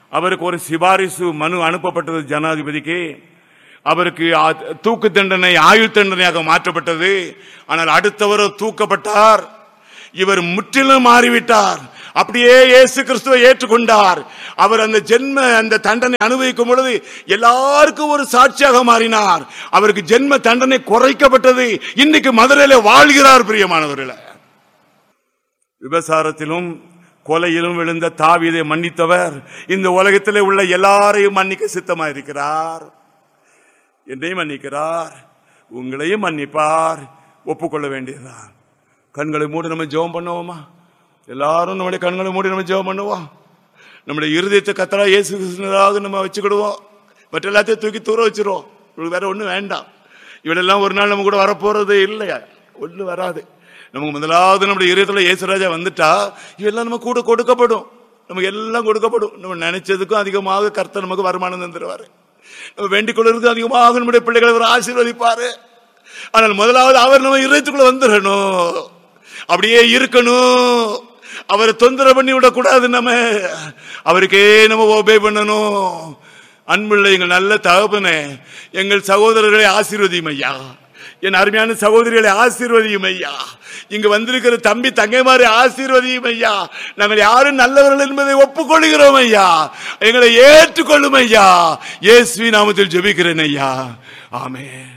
Speaker 1: அவருக்கு ஒரு சிபாரிசு மனு அனுப்பப்பட்டது ஜனாதிபதிக்கு. அவருக்கு தூக்கு தண்டனை ஆயுள் தண்டனையாக மாற்றப்பட்டது. ஆனால் அடுத்தவர் தூக்கப்பட்டார். இவர் முற்றிலும் மாறிவிட்டார். அப்படியே இயேசு கிறிஸ்துவை ஏற்றுக்கொண்டார். அவர் அந்த தண்டனை அனுபவிக்கும் பொழுது எல்லாருக்கும் ஒரு சாட்சியாக மாறினார். அவருக்கு ஜென்ம தண்டனை குறைக்கப்பட்டது. இன்னைக்கு மதுரையில வாழ்கிறார். பிரியமானவர்களே, விபசாரத்திலும் கொலையிலும் விழுந்த தாவீதை மன்னித்தவர் இந்த உலகத்திலே உள்ள எல்லாரையும் மன்னிக்க சித்தமாக இருக்கிறார். என்னையும் மன்னிக்கிறார், உங்களையும் மன்னிப்பார். ஒப்புக்கொள்ள வேண்டியதுதான். கண்களை மூடி நம்ம ஜெபம் பண்ணுவோமா? எல்லாரும் நம்முடைய கண்களை மூடி நம்ம ஜெபம் பண்ணுவோம். நம்முடைய இருதயத்தை கத்தரா இயேசு கிறிஸ்துவாக நம்ம வச்சுக்கிடுவோம். மற்ற எல்லாத்தையும் தூக்கி தூர வச்சிருவோம். இவளுக்கு வேற ஒன்றும் வேண்டாம். இவளெல்லாம் ஒரு நாள் நம்ம கூட வரப்போறதே இல்லையா? ஒன்றும் வராது. நமக்கு முதலாவது நம்முடைய இருதயத்துல இயேசுராஜா வந்துட்டா இவெல்லாம் நம்ம கூட கொடுக்கப்படும். நமக்கு எல்லாம் கொடுக்கப்படும். நம்ம நினைச்சதுக்கும் அதிகமாக கர்த்தர் நமக்கு வருமானம் தந்துடுவாரு. நம்ம வேண்டிக் கொள்வதற்கு அதிகமாக நம்முடைய பிள்ளைகளை அவர் ஆசீர்வதிப்பாரு. ஆனால் முதலாவது அவர் நம்ம இருதயத்துக்குள்ள வந்துடணும். அப்படியே இருக்கணும். அவரை தொந்தரவு பண்ணி விடக்கூடாது. நம்ம அவருக்கே நம்ம ஒபே பண்ணணும். அன்புள்ள எங்கள் நல்ல தகப்பனே, எங்கள் சகோதரர்களை ஆசீர்வதியும் ஐயா. என் அருமையான சகோதரிகளை ஆசீர்வதியும் ஐயா. இங்கு வந்திருக்கிற தம்பி தங்கைமாரை ஆசீர்வதியும் ஐயா. நாங்கள் யாரும் நல்லவர்கள் என்பதை ஒப்புக்கொள்கிறோம் ஐயா. எங்களை ஏற்றுக்கொள்ளும் ஐயா. இயேசுவின் நாமத்தில் ஜெபிக்கிறேன் ஐயா. ஆமென்.